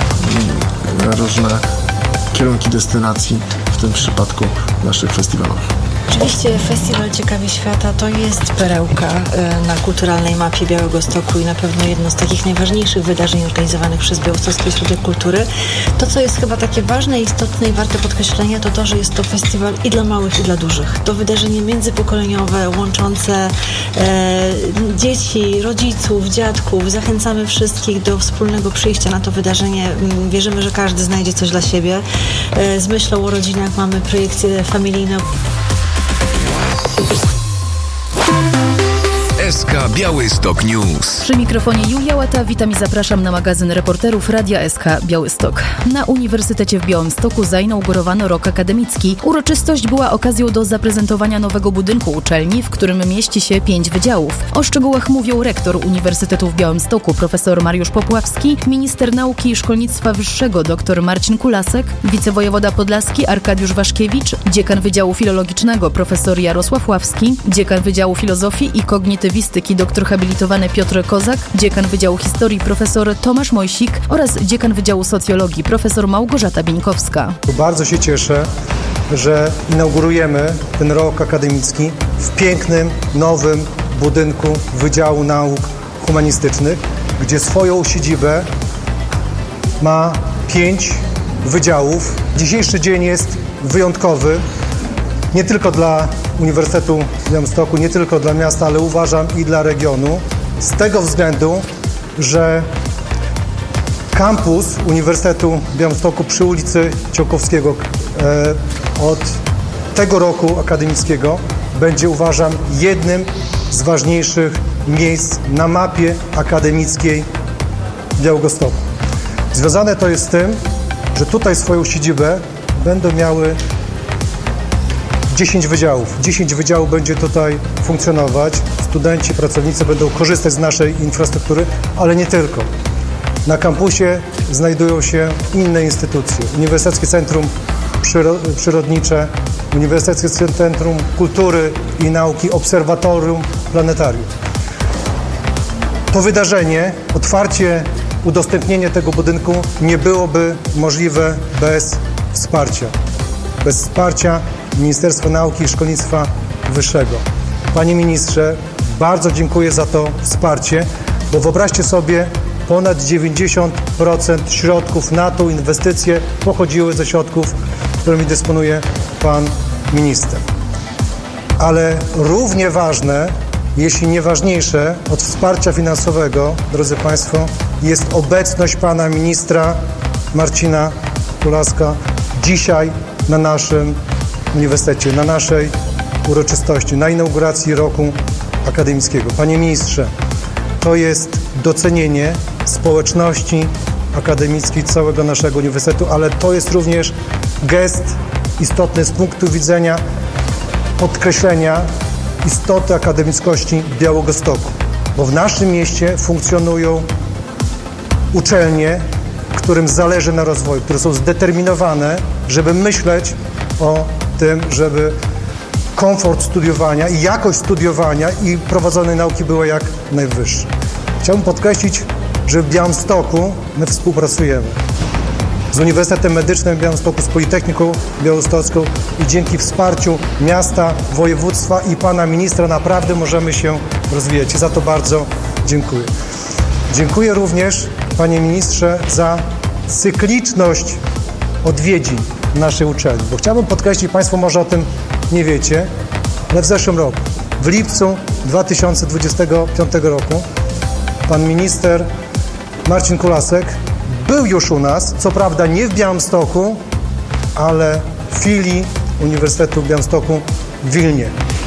Speaker 8: różne kierunki destynacji, w tym przypadku naszych festiwalowych.
Speaker 9: Oczywiście Festiwal Ciekawi Świata to jest perełka na kulturalnej mapie Białegostoku i na pewno jedno z takich najważniejszych wydarzeń organizowanych przez Białostocki Ośrodek Kultury. To, co jest chyba takie ważne, istotne i warte podkreślenia, to to, że jest to festiwal i dla małych, i dla dużych. To wydarzenie międzypokoleniowe, łączące e, dzieci, rodziców, dziadków. Zachęcamy wszystkich do wspólnego przyjścia na to wydarzenie. Wierzymy, że każdy znajdzie coś dla siebie. E, z myślą o rodzinach mamy projekcje familijne.
Speaker 2: S K Białystok News.
Speaker 10: Przy mikrofonie Julia Łata, witam i zapraszam na magazyn reporterów Radia S K Białystok. Na Uniwersytecie w Białymstoku zainaugurowano rok akademicki. Uroczystość była okazją do zaprezentowania nowego budynku uczelni, w którym mieści się pięć wydziałów. O szczegółach mówią rektor Uniwersytetu w Białymstoku profesor Mariusz Popławski, minister nauki i szkolnictwa wyższego dr Marcin Kulasek, wicewojewoda podlaski Arkadiusz Waszkiewicz, dziekan Wydziału Filologicznego profesor Jarosław Ławski, dziekan Wydziału Filozofii i Kognitywistyki dr habilitowany Piotr Kozak, dziekan Wydziału Historii profesor Tomasz Mojsik oraz dziekan Wydziału Socjologii profesor Małgorzata Bieńkowska.
Speaker 11: Bardzo się cieszę, że inaugurujemy ten rok akademicki w pięknym, nowym budynku Wydziału Nauk Humanistycznych, gdzie swoją siedzibę ma pięć wydziałów. Dzisiejszy dzień jest wyjątkowy, nie tylko dla Uniwersytetu w Białymstoku, nie tylko dla miasta, ale uważam i dla regionu. Z tego względu, że kampus Uniwersytetu w Białymstoku przy ulicy Ciołkowskiego e, od tego roku akademickiego będzie, uważam, jednym z ważniejszych miejsc na mapie akademickiej Białegostoku. Związane to jest z tym, że tutaj swoją siedzibę będą miały dziesięć wydziałów. dziesięć wydziałów będzie tutaj funkcjonować. Studenci, pracownicy będą korzystać z naszej infrastruktury, ale nie tylko. Na kampusie znajdują się inne instytucje. Uniwersyteckie Centrum Przyro- Przyrodnicze, Uniwersyteckie Centrum Kultury i Nauki, Obserwatorium Planetarium. To wydarzenie, otwarcie, udostępnienie tego budynku nie byłoby możliwe bez wsparcia. Bez wsparcia Ministerstwa Nauki i Szkolnictwa Wyższego. Panie ministrze, bardzo dziękuję za to wsparcie, bo wyobraźcie sobie, ponad dziewięćdziesiąt procent środków na tą inwestycję pochodziły ze środków, którymi dysponuje pan minister. Ale równie ważne, jeśli nie ważniejsze od wsparcia finansowego, drodzy państwo, jest obecność pana ministra Marcina Kulaska dzisiaj na naszym uniwersytecie, na naszej uroczystości, na inauguracji roku akademickiego. Panie ministrze, to jest docenienie społeczności akademickiej całego naszego uniwersytetu, ale to jest również gest istotny z punktu widzenia podkreślenia istoty akademickości Białegostoku, bo w naszym mieście funkcjonują uczelnie, którym zależy na rozwoju, które są zdeterminowane, żeby myśleć o tym, żeby komfort studiowania i jakość studiowania i prowadzonej nauki była jak najwyższa. Chciałbym podkreślić, że w Białymstoku my współpracujemy z Uniwersytetem Medycznym w Białymstoku, z Politechniką Białostocką i dzięki wsparciu miasta, województwa i pana ministra naprawdę możemy się rozwijać. I za to bardzo dziękuję. Dziękuję również, panie ministrze, za cykliczność odwiedzin naszej uczelni, bo chciałbym podkreślić, państwo może o tym nie wiecie, ale w zeszłym roku, w lipcu dwa tysiące dwudziestego piątego roku, pan minister Marcin Kulasek był już u nas, co prawda nie w Białymstoku, ale w filii Uniwersytetu w Białymstoku w Wilnie.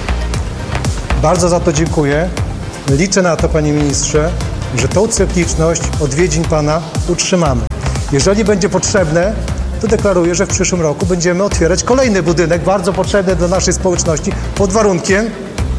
Speaker 11: Bardzo za to dziękuję. Liczę na to, panie ministrze, że tą cykliczność odwiedzin pana utrzymamy. Jeżeli będzie potrzebne, to deklaruję, że w przyszłym roku będziemy otwierać kolejny budynek, bardzo potrzebny dla naszej społeczności, pod warunkiem,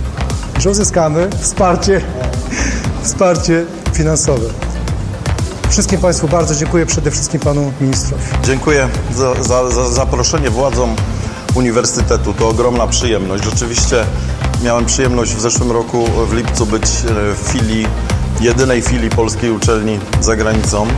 Speaker 11: że uzyskamy wsparcie, wsparcie finansowe. Wszystkim państwu bardzo dziękuję, przede wszystkim panu ministrowi.
Speaker 12: Dziękuję za, za, za zaproszenie władzom Uniwersytetu. To ogromna przyjemność. Rzeczywiście miałem przyjemność w zeszłym roku w lipcu być w filii, jedynej filii polskiej uczelni za granicą.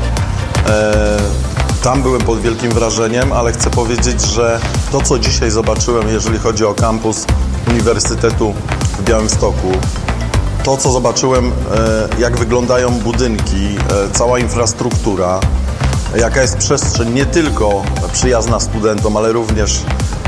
Speaker 12: E, tam byłem pod wielkim wrażeniem, ale chcę powiedzieć, że to, co dzisiaj zobaczyłem, jeżeli chodzi o kampus Uniwersytetu w Białymstoku, to, co zobaczyłem, jak wyglądają budynki, cała infrastruktura, jaka jest przestrzeń nie tylko przyjazna studentom, ale również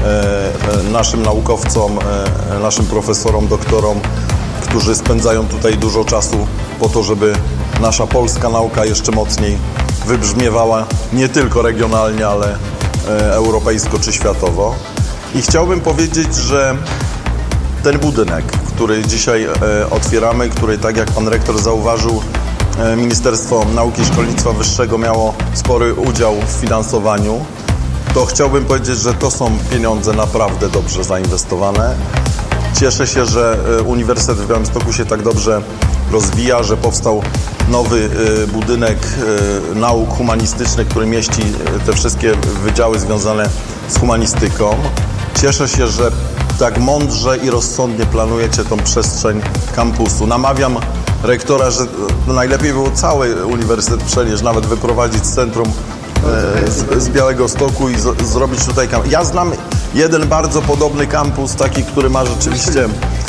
Speaker 12: naszym naukowcom, naszym profesorom, doktorom, którzy spędzają tutaj dużo czasu po to, żeby nasza polska nauka jeszcze mocniej wybrzmiewała nie tylko regionalnie, ale europejsko czy światowo. I chciałbym powiedzieć, że ten budynek, który dzisiaj e, otwieramy, który, tak jak pan rektor zauważył, e, Ministerstwo Nauki i Szkolnictwa Wyższego miało spory udział w finansowaniu, to chciałbym powiedzieć, że to są pieniądze naprawdę dobrze zainwestowane. Cieszę się, że e, Uniwersytet w Białymstoku się tak dobrze rozwija, że powstał nowy e, budynek e, nauk humanistycznych, który mieści te wszystkie wydziały związane z humanistyką. Cieszę się, że tak mądrze i rozsądnie planujecie tą przestrzeń kampusu. Namawiam rektora, że najlepiej było cały uniwersytet przenieść, nawet wyprowadzić z centrum e, z, z Białegostoku i z, zrobić tutaj kampus. Ja znam jeden bardzo podobny kampus, taki, który ma rzeczywiście,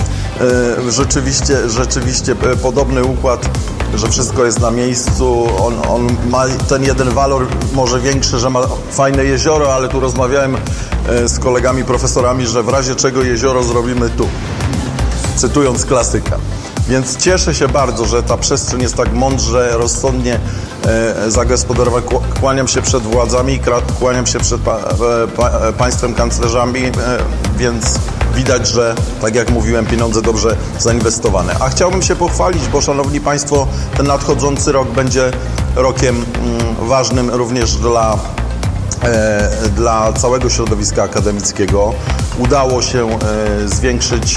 Speaker 12: e, rzeczywiście, rzeczywiście podobny układ, że wszystko jest na miejscu. On, on ma ten jeden walor może większy, że ma fajne jezioro, ale tu rozmawiałem z kolegami profesorami, że w razie czego jezioro zrobimy tu, cytując klasyka. Więc cieszę się bardzo, że ta przestrzeń jest tak mądrze, rozsądnie e, zagospodarowana. Kłaniam się przed władzami, kłaniam się przed pa, pa, państwem kanclerzami, e, więc widać, że, tak jak mówiłem, pieniądze dobrze zainwestowane. A chciałbym się pochwalić, bo szanowni państwo, ten nadchodzący rok będzie rokiem mm, ważnym również dla dla całego środowiska akademickiego. Udało się zwiększyć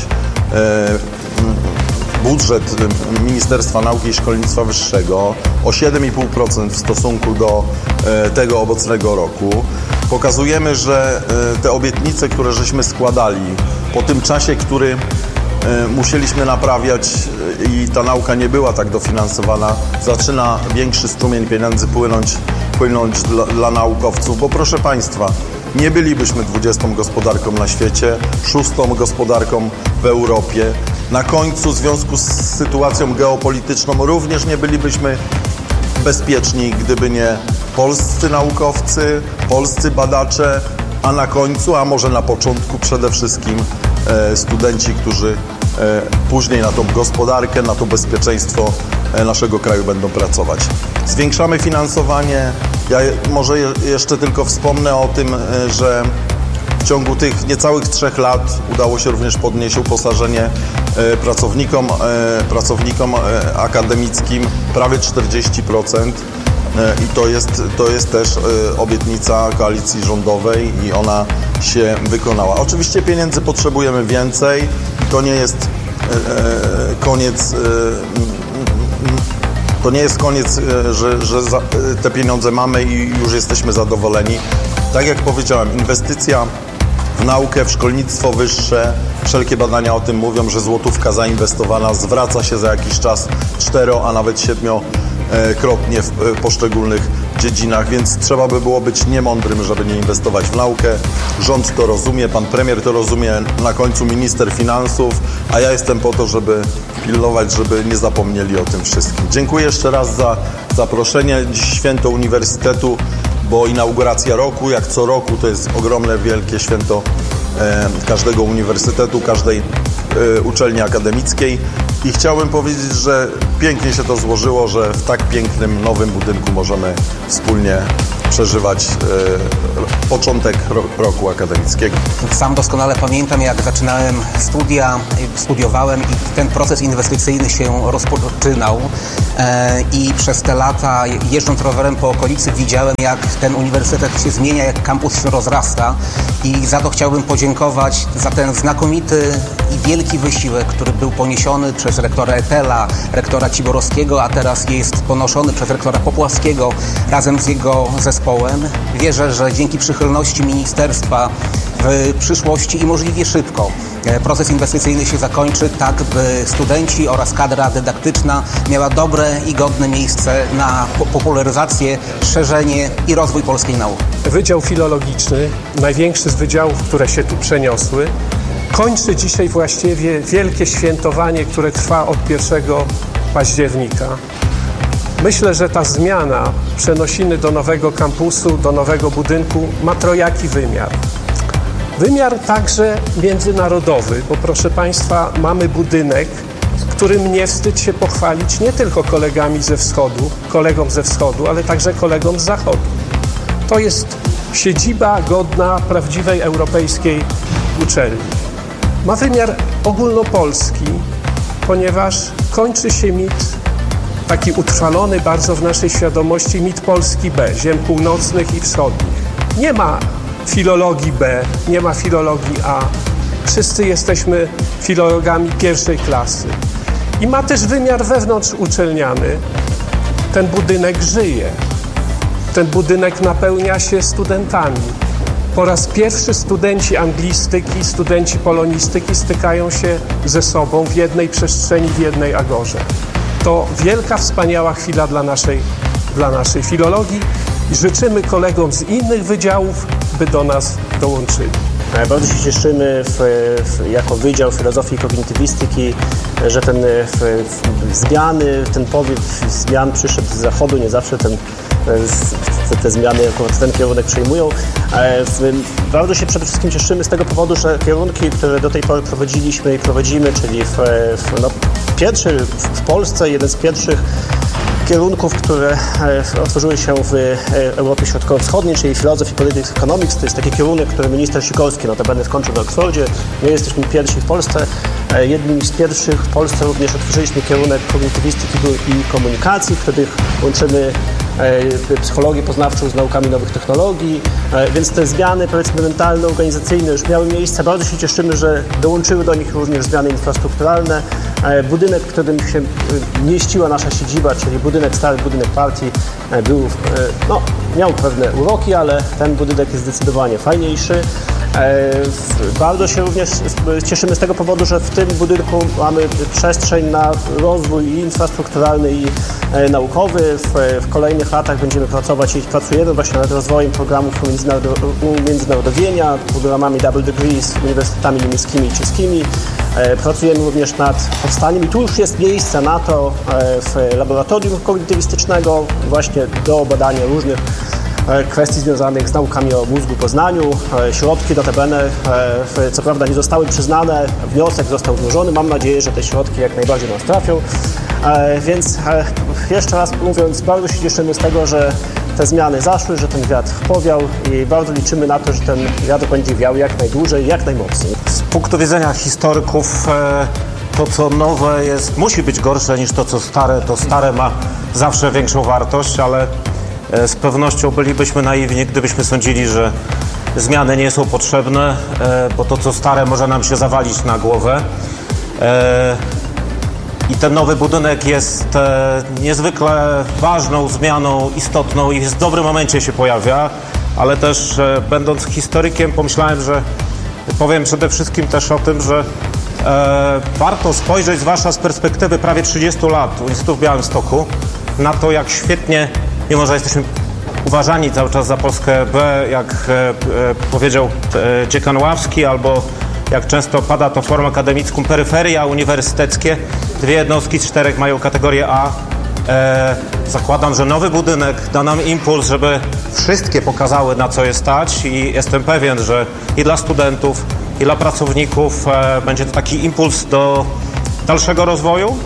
Speaker 12: budżet Ministerstwa Nauki i Szkolnictwa Wyższego o siedem i pół procent w stosunku do tego obecnego roku. Pokazujemy, że te obietnice, które żeśmy składali po tym czasie, który musieliśmy naprawiać i ta nauka nie była tak dofinansowana, zaczyna większy strumień pieniędzy płynąć, płynąć dla, dla naukowców, bo proszę państwa, nie bylibyśmy dwudziestą gospodarką na świecie, szóstą gospodarką w Europie. Na końcu w związku z sytuacją geopolityczną również nie bylibyśmy bezpieczni, gdyby nie polscy naukowcy, polscy badacze, a na końcu, a może na początku przede wszystkim e, studenci, którzy e, później na tą gospodarkę, na to bezpieczeństwo e, naszego kraju będą pracować. Zwiększamy finansowanie. Ja może je, jeszcze tylko wspomnę o tym, e, że w ciągu tych niecałych trzech lat udało się również podnieść uposażenie e, pracownikom, e, pracownikom e, akademickim prawie czterdzieści procent. I to jest, to jest też obietnica koalicji rządowej i ona się wykonała. Oczywiście pieniędzy potrzebujemy więcej. To nie jest koniec to nie jest koniec, że, że za, te pieniądze mamy i już jesteśmy zadowoleni. Tak jak powiedziałem, inwestycja w naukę, w szkolnictwo wyższe, wszelkie badania o tym mówią, że złotówka zainwestowana zwraca się za jakiś czas cztero, a nawet siedmiokrotnie w poszczególnych dziedzinach, więc trzeba by było być niemądrym, żeby nie inwestować w naukę. Rząd to rozumie, pan premier to rozumie, na końcu minister finansów, a ja jestem po to, żeby pilnować, żeby nie zapomnieli o tym wszystkim. Dziękuję jeszcze raz za zaproszenie. Dziś święto Uniwersytetu, bo inauguracja roku, jak co roku, to jest ogromne, wielkie święto e, każdego uniwersytetu, każdej e, uczelni akademickiej i chciałbym powiedzieć, że pięknie się to złożyło, że w tak pięknym, nowym budynku możemy wspólnie przeżywać e, początek ro, roku akademickiego.
Speaker 13: Sam doskonale pamiętam, jak zaczynałem studia, studiowałem i ten proces inwestycyjny się rozpoczynał e, i przez te lata, jeżdżąc rowerem po okolicy, widziałem, jak ten uniwersytet się zmienia, jak kampus się rozrasta i za to chciałbym podziękować za ten znakomity i wielki wysiłek, który był poniesiony przez rektora Etela, rektora Ciborowskiego, a teraz jest ponoszony przez rektora Popłaskiego razem z jego zespołem. Wierzę, że dzięki przychylności ministerstwa w przyszłości i możliwie szybko proces inwestycyjny się zakończy, tak by studenci oraz kadra dydaktyczna miała dobre i godne miejsce na popularyzację, szerzenie i rozwój polskiej nauki.
Speaker 14: Wydział Filologiczny, największy z wydziałów, które się tu przeniosły, kończy dzisiaj właściwie wielkie świętowanie, które trwa od pierwszego października. Myślę, że ta zmiana przenosiny do nowego kampusu, do nowego budynku ma trojaki wymiar. Wymiar także międzynarodowy, bo proszę Państwa, mamy budynek, którym nie wstyd się pochwalić nie tylko kolegami ze wschodu, kolegom ze wschodu, ale także kolegom z zachodu. To jest siedziba godna prawdziwej europejskiej uczelni. Ma wymiar ogólnopolski, ponieważ kończy się mit, taki utrwalony bardzo w naszej świadomości, mit Polski B, ziem północnych i wschodnich. Nie ma filologii B, nie ma filologii A. Wszyscy jesteśmy filologami pierwszej klasy. I ma też wymiar wewnątrzuczelniany. Ten budynek żyje. Ten budynek napełnia się studentami. Po raz pierwszy studenci anglistyki, studenci polonistyki stykają się ze sobą w jednej przestrzeni, w jednej agorze. To wielka, wspaniała chwila dla naszej, dla naszej filologii i życzymy kolegom z innych wydziałów, by do nas dołączyli.
Speaker 15: Bardzo się cieszymy w, w, jako Wydział Filozofii i Kognitywistyki, że ten w, w zmiany, ten powiew zmian przyszedł z zachodu, nie zawsze ten, te, te zmiany akurat ten kierunek przejmują. Bardzo się przede wszystkim cieszymy z tego powodu, że kierunki, które do tej pory prowadziliśmy i prowadzimy, czyli w, w, no, pierwszy w Polsce, jeden z pierwszych kierunków, które otworzyły się w Europie Środkowo-Wschodniej, czyli Philosophy Politics Economics. To jest taki kierunek, który minister Sikorski notabene skończył na Oksfordzie. My jesteśmy pierwsi w Polsce. Jednym z pierwszych w Polsce również otworzyliśmy kierunek kognitywistyki i komunikacji, w których łączymy psychologię poznawczą z naukami nowych technologii, więc te zmiany, powiedzmy, mentalne, organizacyjne już miały miejsce. Bardzo się cieszymy, że dołączyły do nich również zmiany infrastrukturalne. Budynek, w którym się mieściła nasza siedziba, czyli budynek, stary budynek partii, był, no, miał pewne uroki, ale ten budynek jest zdecydowanie fajniejszy. Bardzo się również cieszymy z tego powodu, że w tym budynku mamy przestrzeń na rozwój i infrastrukturalny i naukowy. W, w kolejnych latach będziemy pracować i pracujemy właśnie nad rozwojem programów umiędzynarodowienia, programami double degree z uniwersytetami niemieckimi i czeskimi. Pracujemy również nad powstaniem i tu już jest miejsce na to w laboratorium kognitywistycznego właśnie do badania różnych kwestii związanych z naukami o mózgu, poznaniu. Środki notabene, co prawda, nie zostały przyznane, wniosek został złożony. Mam nadzieję, że te środki jak najbardziej nas trafią. Więc jeszcze raz mówiąc, bardzo się cieszymy z tego, że te zmiany zaszły, że ten wiatr powiał i bardzo liczymy na to, że ten wiatr będzie wiał jak najdłużej, jak najmocniej.
Speaker 16: Z punktu widzenia historyków to, co nowe jest, musi być gorsze niż to, co stare. To stare ma zawsze większą wartość, ale z pewnością bylibyśmy naiwni, gdybyśmy sądzili, że zmiany nie są potrzebne, bo to, co stare, może nam się zawalić na głowę. I ten nowy budynek jest e, niezwykle ważną zmianą, istotną i w dobrym momencie się pojawia, ale też e, będąc historykiem pomyślałem, że powiem przede wszystkim też o tym, że e, warto spojrzeć, zwłaszcza z perspektywy prawie trzydziestu lat Uniwersytetu w Białymstoku, na to, jak świetnie, mimo że jesteśmy uważani cały czas za Polskę B, jak e, e, powiedział e, dziekan Ławski, albo jak często pada to formą akademicką, peryferia uniwersyteckie. Dwie jednostki z czterech mają kategorię A. E, zakładam, że nowy budynek da nam impuls, żeby wszystkie pokazały, na co je stać, i jestem pewien, że i dla studentów, i dla pracowników e, będzie to taki impuls do dalszego rozwoju.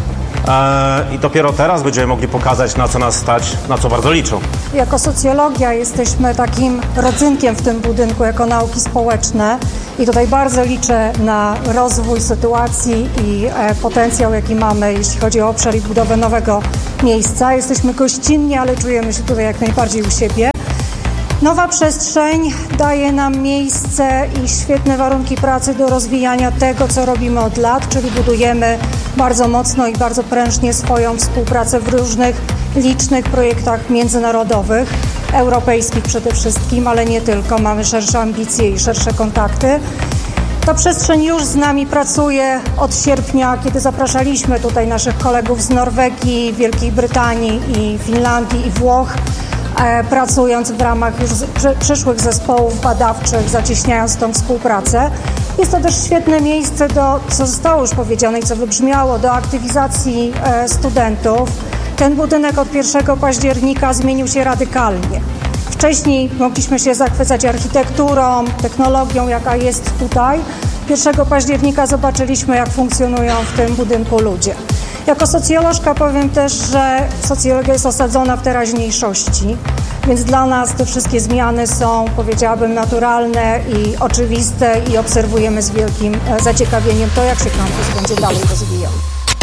Speaker 16: I dopiero teraz będziemy mogli pokazać, na co nas stać, na co bardzo liczą.
Speaker 17: Jako socjologia jesteśmy takim rodzynkiem w tym budynku jako nauki społeczne i tutaj bardzo liczę na rozwój sytuacji i potencjał, jaki mamy, jeśli chodzi o obszar i budowę nowego miejsca. Jesteśmy gościnni, ale czujemy się tutaj jak najbardziej u siebie. Nowa przestrzeń daje nam miejsce i świetne warunki pracy do rozwijania tego, co robimy od lat, czyli budujemy bardzo mocno i bardzo prężnie swoją współpracę w różnych licznych projektach międzynarodowych, europejskich przede wszystkim, ale nie tylko. Mamy szersze ambicje i szersze kontakty. Ta przestrzeń już z nami pracuje od sierpnia, kiedy zapraszaliśmy tutaj naszych kolegów z Norwegii, Wielkiej Brytanii i Finlandii i Włoch, pracując w ramach już przyszłych zespołów badawczych, zacieśniając tą współpracę. Jest to też świetne miejsce do, co zostało już powiedziane i co wybrzmiało, do aktywizacji studentów. Ten budynek od pierwszego października zmienił się radykalnie. Wcześniej mogliśmy się zachwycać architekturą, technologią, jaka jest tutaj. pierwszego października zobaczyliśmy, jak funkcjonują w tym budynku ludzie. Jako socjolożka powiem też, że socjologia jest osadzona w teraźniejszości, więc dla nas te wszystkie zmiany są, powiedziałabym, naturalne i oczywiste i obserwujemy z wielkim zaciekawieniem to, jak się kampus będzie dalej rozwijał.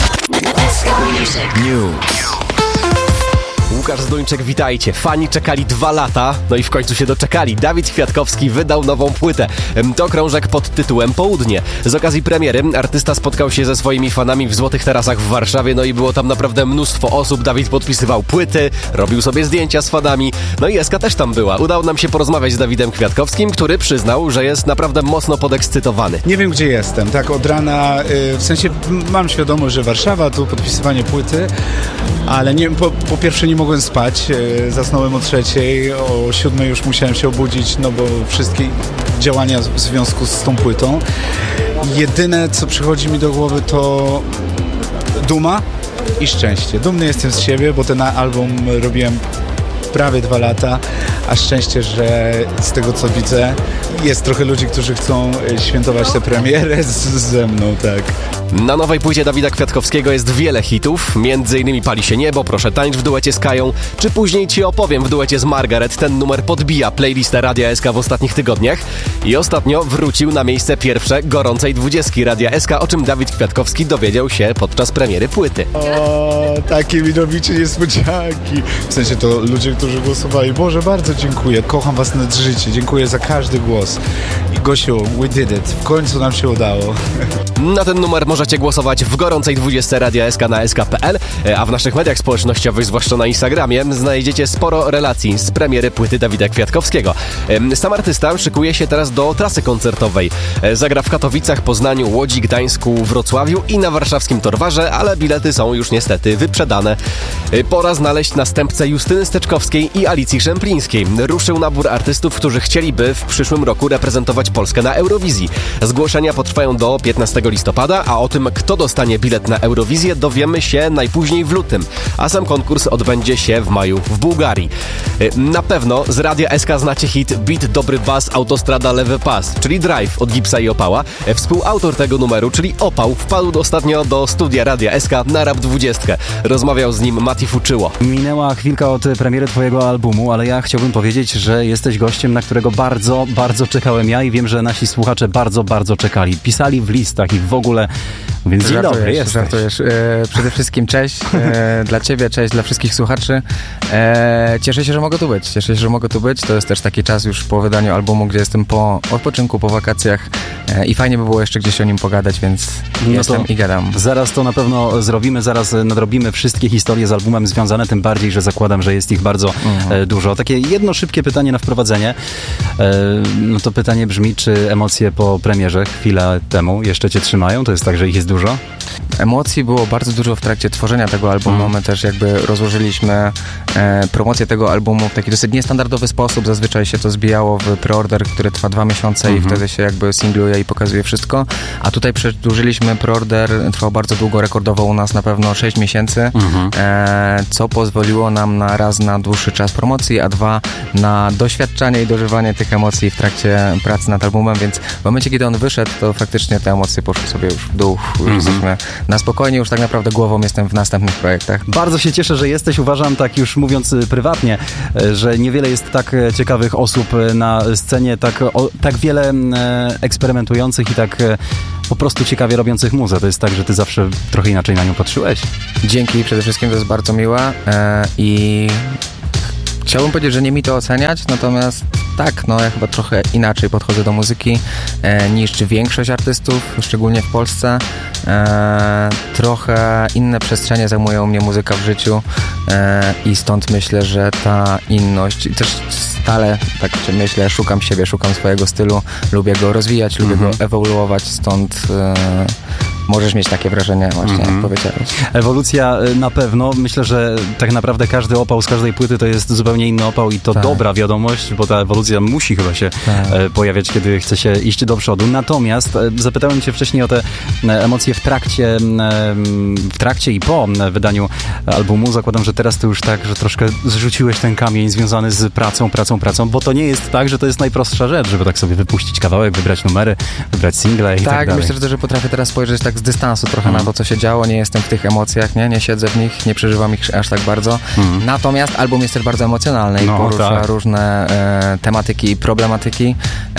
Speaker 18: Łukasz Zduńczyk, witajcie. Fani czekali dwa lata, no i w końcu się doczekali. Dawid Kwiatkowski wydał nową płytę. To krążek pod tytułem Południe. Z okazji premiery artysta spotkał się ze swoimi fanami w Złotych Tarasach w Warszawie, no i było tam naprawdę mnóstwo osób. Dawid podpisywał płyty, robił sobie zdjęcia z fanami, no i Eska też tam była. Udało nam się porozmawiać z Dawidem Kwiatkowskim, który przyznał, że jest naprawdę mocno podekscytowany.
Speaker 19: Nie wiem, gdzie jestem. Tak od rana, yy, w sensie mam świadomość, że Warszawa, tu podpisywanie płyty, ale nie, po, po pierwsze nie mogłem spać, zasnąłem o trzeciej, o siódmej już musiałem się obudzić, no bo wszystkie działania w związku z tą płytą. Jedyne, co przychodzi mi do głowy, to duma i szczęście. Dumny jestem z siebie, bo ten album robiłem prawie dwa lata, a szczęście, że z tego, co widzę, jest trochę ludzi, którzy chcą świętować tę premierę z, ze mną, tak.
Speaker 18: Na nowej płycie Dawida Kwiatkowskiego jest wiele hitów, między innymi Pali się niebo, Proszę tańcz w duecie z Kają, czy Później ci opowiem w duecie z Margaret. Ten numer podbija playlistę Radia S K w ostatnich tygodniach i ostatnio wrócił na miejsce pierwsze gorącej dwudziestki Radia S K, o czym Dawid Kwiatkowski dowiedział się podczas premiery płyty.
Speaker 19: O, takie mi robicie niespodzianki. W sensie to ludzie, którzy głosowali. Boże, bardzo dziękuję. Kocham was nad życie. Dziękuję za każdy głos. I Gosiu, we did it. W końcu nam się udało.
Speaker 18: Na ten numer możecie głosować w gorącej dwudziestce Radia S K na S K kropka P L, a w naszych mediach społecznościowych, zwłaszcza na Instagramie, znajdziecie sporo relacji z premiery płyty Dawida Kwiatkowskiego. Sam artysta szykuje się teraz do trasy koncertowej. Zagra w Katowicach, Poznaniu, Łodzi, Gdańsku, Wrocławiu i na warszawskim Torwarze, ale bilety są już niestety wyprzedane. Pora znaleźć następcę Justyny Steczkowskiej i Alicji Szemplińskiej. Ruszył nabór artystów, którzy chcieliby w przyszłym roku reprezentować Polskę na Eurowizji. Zgłoszenia potrwają do piętnastego listopada, a o tym, kto dostanie bilet na Eurowizję, dowiemy się najpóźniej w lutym, a sam konkurs odbędzie się w maju w Bułgarii. Na pewno z Radia S K znacie hit Beat, Dobry Bas, Autostrada, Lewy Pas, czyli Drive od Gipsa i Opała. Współautor tego numeru, czyli Opał, wpadł ostatnio do studia Radia S K na Rap dwudziestkę. Rozmawiał z nim Mati Fuczyło.
Speaker 20: Minęła chwilka od premiery twojego albumu, ale ja chciałbym powiedzieć, że jesteś gościem, na którego bardzo, bardzo czekałem ja i wiem, że nasi słuchacze bardzo, bardzo czekali. Pisali w listach i w ogóle Więc dzień
Speaker 21: Żartujesz,
Speaker 20: dobry, jesteś.
Speaker 21: żartujesz. E, przede wszystkim cześć e, dla Ciebie, cześć dla wszystkich słuchaczy. E, cieszę się, że mogę tu być. Cieszę się, że mogę tu być. To jest też taki czas już po wydaniu albumu, gdzie jestem po odpoczynku, po wakacjach e, i fajnie by było jeszcze gdzieś o nim pogadać, więc
Speaker 20: No
Speaker 21: jestem
Speaker 20: to
Speaker 21: i gadam.
Speaker 20: Zaraz to na pewno zrobimy, zaraz nadrobimy wszystkie historie z albumem związane, tym bardziej, że zakładam, że jest ich bardzo
Speaker 21: Mhm.
Speaker 20: e, dużo. Takie jedno szybkie pytanie na wprowadzenie. E, no to pytanie brzmi, czy emocje po premierze chwilę temu jeszcze Cię trzymają? To jest tak, że ich jest dużo?
Speaker 21: Emocji było bardzo dużo w trakcie tworzenia tego albumu.
Speaker 20: Mm.
Speaker 21: My też jakby rozłożyliśmy e, promocję tego albumu w taki dosyć niestandardowy sposób. Zazwyczaj się to zbijało w preorder, który trwa dwa miesiące
Speaker 20: Mhm.
Speaker 21: i wtedy się jakby singluje i pokazuje wszystko. A tutaj przedłużyliśmy preorder, trwał bardzo długo, rekordowo u nas na pewno sześć miesięcy,
Speaker 20: Mhm.
Speaker 21: e, co pozwoliło nam na raz na dłuższy czas promocji, a dwa na doświadczanie i dożywanie tych emocji w trakcie pracy nad albumem, więc w momencie, kiedy on wyszedł, to faktycznie te emocje poszły sobie już w dół. Już
Speaker 20: Mhm.
Speaker 21: jesteśmy na spokojnie, już tak naprawdę głową jestem w następnych projektach.
Speaker 20: Bardzo się cieszę, że jesteś. Uważam, tak już mówiąc y, prywatnie, y, że niewiele jest tak y, ciekawych osób y, na scenie, tak, o, tak wiele y, eksperymentujących i tak y, po prostu ciekawie robiących muzę. To jest tak, że ty zawsze trochę inaczej na nią patrzyłeś.
Speaker 21: Dzięki, przede wszystkim to jest bardzo miłe e, i chciałbym powiedzieć, że nie mi to oceniać, natomiast tak, no ja chyba trochę inaczej podchodzę do muzyki e, niż większość artystów, szczególnie w Polsce. E, trochę inne przestrzenie zajmuje u mnie muzyka w życiu e, i stąd myślę, że ta inność, i też stale tak myślę, szukam siebie, szukam swojego stylu, lubię go rozwijać, lubię
Speaker 20: Mhm.
Speaker 21: go ewoluować, stąd e, możesz mieć takie wrażenie właśnie,
Speaker 20: Mhm.
Speaker 21: jak powiedziałeś.
Speaker 20: Ewolucja y, na pewno. Myślę, że tak naprawdę każdy opał z każdej płyty to jest zupełnie inny opał i to
Speaker 21: Tak.
Speaker 20: dobra wiadomość, bo ta ewolucja musi chyba się
Speaker 21: Tak.
Speaker 20: e, pojawiać, kiedy chce się iść do przodu. Natomiast e, zapytałem Cię wcześniej o te e, emocje w trakcie, m, w trakcie i po m, wydaniu albumu. Zakładam, że teraz to już tak, że troszkę zrzuciłeś ten kamień związany z pracą, pracą, pracą, bo to nie jest tak, że to jest najprostsza rzecz, żeby tak sobie wypuścić kawałek, wybrać numery, wybrać single i tak,
Speaker 21: Tak,
Speaker 20: dalej.
Speaker 21: myślę, że, że potrafię teraz spojrzeć tak z dystansu trochę
Speaker 20: Mhm.
Speaker 21: na to, co się działo. Nie jestem w tych emocjach, nie, nie siedzę w nich, nie przeżywam ich aż tak bardzo.
Speaker 20: Mhm.
Speaker 21: Natomiast album jest też bardzo emocjonalny i
Speaker 20: No,
Speaker 21: porusza
Speaker 20: tak.
Speaker 21: różne e, tematyki i problematyki.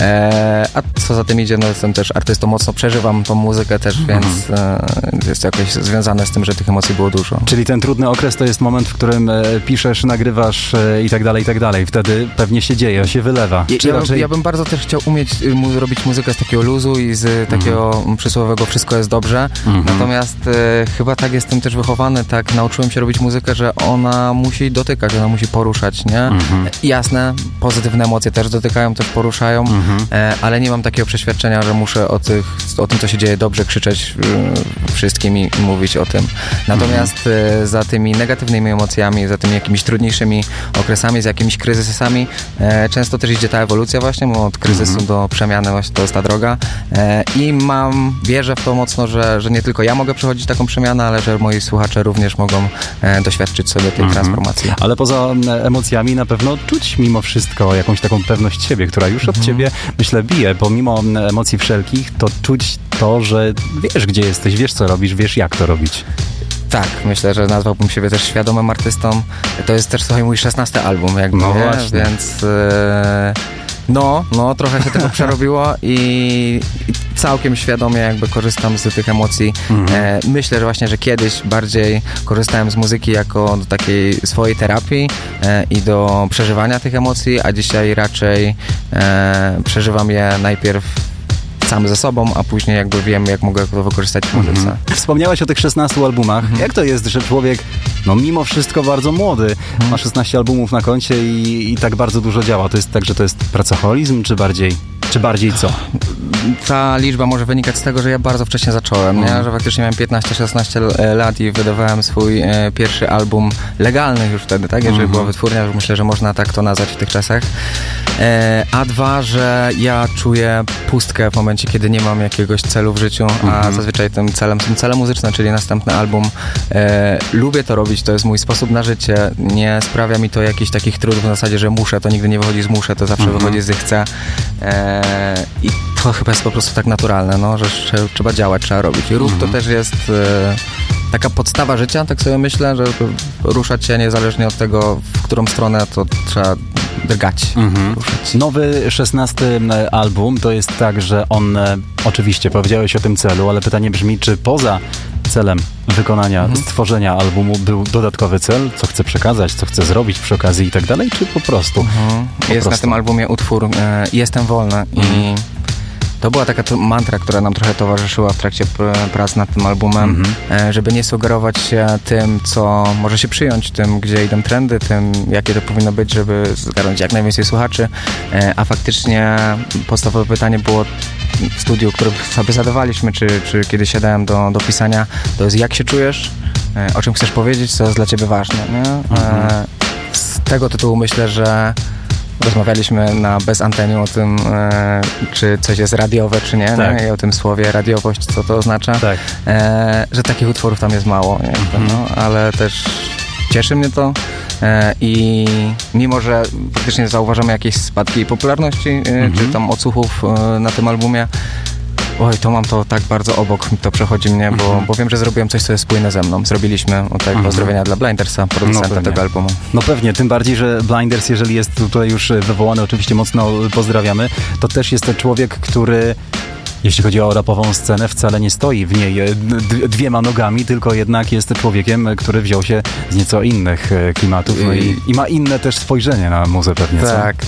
Speaker 21: E, a co za tym idzie, no jestem też artystą, mocno przeżywam tą muzykę też,
Speaker 20: Mhm.
Speaker 21: więc e, jest jakoś związane z tym, że tych emocji było dużo.
Speaker 20: Czyli ten trudny okres to jest moment, w którym e, piszesz, nagrywasz e, i tak dalej, i tak dalej. Wtedy pewnie się dzieje, się wylewa.
Speaker 21: Ja,
Speaker 20: Czy
Speaker 21: ja, bym,
Speaker 20: raczej...
Speaker 21: ja bym bardzo też chciał umieć y, mu robić muzykę z takiego luzu i z takiego przysłowiowego wszystko jest dobrze.
Speaker 20: Mhm.
Speaker 21: Natomiast y, chyba tak jestem też wychowany, tak nauczyłem się robić muzykę, że ona musi dotykać, ona musi poruszać, nie?
Speaker 20: Mhm.
Speaker 21: Jasne, pozytywne emocje też dotykają, też poruszają,
Speaker 20: Mhm.
Speaker 21: e, ale nie mam takiego przeświadczenia, że muszę o, tych, o tym, co się dzieje dobrze, krzyczeć y, wszystkim i, i mówić o tym. Natomiast y, za tymi negatywnymi emocjami, za tymi jakimiś trudniejszymi okresami, z jakimiś kryzysami, e, często też idzie ta ewolucja właśnie, bo od kryzysu
Speaker 20: Mhm.
Speaker 21: do przemiany właśnie to jest ta droga. E, I mam, wierzę w to mocno, że, że nie tylko ja mogę przechodzić taką przemianę, ale że moi słuchacze również mogą e, doświadczyć sobie tej
Speaker 20: Mhm.
Speaker 21: transformacji.
Speaker 20: Ale poza m, emocjami na pewno czuć mimo wszystko jakąś taką pewność siebie, która już od ciebie, myślę, bije. Pomimo m, emocji wszelkich, to czuć to, że wiesz, gdzie jesteś, wiesz, co robisz, wiesz, jak to robić.
Speaker 21: Tak, myślę, że nazwałbym siebie też świadomym artystą. To jest też, słuchaj, mój szesnasty album, jakby,
Speaker 20: No
Speaker 21: nie?
Speaker 20: właśnie.
Speaker 21: Więc e, no, no, trochę się tego przerobiło i, i całkiem świadomie jakby korzystam z tych emocji.
Speaker 20: Mhm.
Speaker 21: E, myślę, że właśnie, że kiedyś bardziej korzystałem z muzyki jako do takiej swojej terapii e, i do przeżywania tych emocji, a dzisiaj raczej e, przeżywam je najpierw sam ze sobą, a później jakby wiem, jak mogę to wykorzystać w muzyce.
Speaker 20: Mhm. Wspomniałeś o tych szesnastu albumach. Jak to jest, że człowiek, no mimo wszystko bardzo młody, ma szesnaście albumów na koncie i, i tak bardzo dużo działa? To jest tak, że to jest pracoholizm, czy bardziej, czy bardziej co?
Speaker 21: Ta liczba może wynikać z tego, że ja bardzo wcześnie zacząłem,
Speaker 20: Mhm.
Speaker 21: nie? Że faktycznie miałem piętnaście szesnaście lat i wydawałem swój e, pierwszy album legalny już wtedy, tak? Jeżeli
Speaker 20: Mhm.
Speaker 21: była wytwórnia, już myślę, że można tak to nazwać w tych czasach. E, a dwa, że ja czuję pustkę w momencie, kiedy nie mam jakiegoś celu w życiu, a
Speaker 20: Mhm.
Speaker 21: zazwyczaj tym celem są cele muzyczne, czyli następny album. E, lubię to robić, to jest mój sposób na życie. Nie sprawia mi to jakichś takich trudów w zasadzie, że muszę, to nigdy nie wychodzi z muszę, to zawsze
Speaker 20: Mhm.
Speaker 21: wychodzi z chcę. E, I to chyba jest po prostu tak naturalne, no, że trze- trzeba działać, trzeba robić. I ruch
Speaker 20: Mhm.
Speaker 21: to też jest e, taka podstawa życia, tak sobie myślę, że ruszać się niezależnie od tego, w którą stronę, to trzeba drgać.
Speaker 20: Mhm. Nowy szesnasty album to jest tak, że on, oczywiście powiedziałeś o tym celu, ale pytanie brzmi, czy poza celem wykonania, mhm. stworzenia albumu był dodatkowy cel, co chce przekazać, co chce zrobić przy okazji i tak dalej, czy po prostu?
Speaker 21: Mhm.
Speaker 20: Po
Speaker 21: jest
Speaker 20: prostu.
Speaker 21: na tym albumie utwór e, Jestem wolny mhm. i to była taka mantra, która nam trochę towarzyszyła w trakcie prac nad tym albumem, mm-hmm. żeby nie sugerować się tym, co może się przyjąć, tym, gdzie idą trendy, tym, jakie to powinno być, żeby zgarnąć jak najwięcej słuchaczy, a faktycznie podstawowe pytanie było w studiu, które sobie zadawaliśmy, czy, czy kiedy siadałem do, do pisania, to jest jak się czujesz, o czym chcesz powiedzieć, co jest dla ciebie ważne. Nie? Mm-hmm. Z tego tytułu myślę, że rozmawialiśmy na bez anteniu o tym, e, czy coś jest radiowe, czy nie, tak. nie? I o tym słowie radiowość, co to oznacza, tak. e, że takich utworów tam jest mało, nie? Mm-hmm. no, ale też cieszy mnie to e, i mimo, że faktycznie zauważamy jakieś spadki popularności, e, mm-hmm. czy tam odsłuchów e, na tym albumie, oj, to mam to tak bardzo obok, to przechodzi mnie, bo, mm-hmm. bo wiem, że zrobiłem coś, co jest spójne ze mną. Zrobiliśmy tutaj mm-hmm. pozdrowienia dla Blindersa, producenta no tego albumu.
Speaker 20: No pewnie, tym bardziej, że Blinders, jeżeli jest tutaj już wywołany, oczywiście mocno pozdrawiamy, to też jest to człowiek, który, jeśli chodzi o rapową scenę, wcale nie stoi w niej d- dwiema nogami, tylko jednak jest człowiekiem, który wziął się z nieco innych klimatów no i, i ma inne też spojrzenie na muzę pewnie.
Speaker 21: Tak,
Speaker 20: co?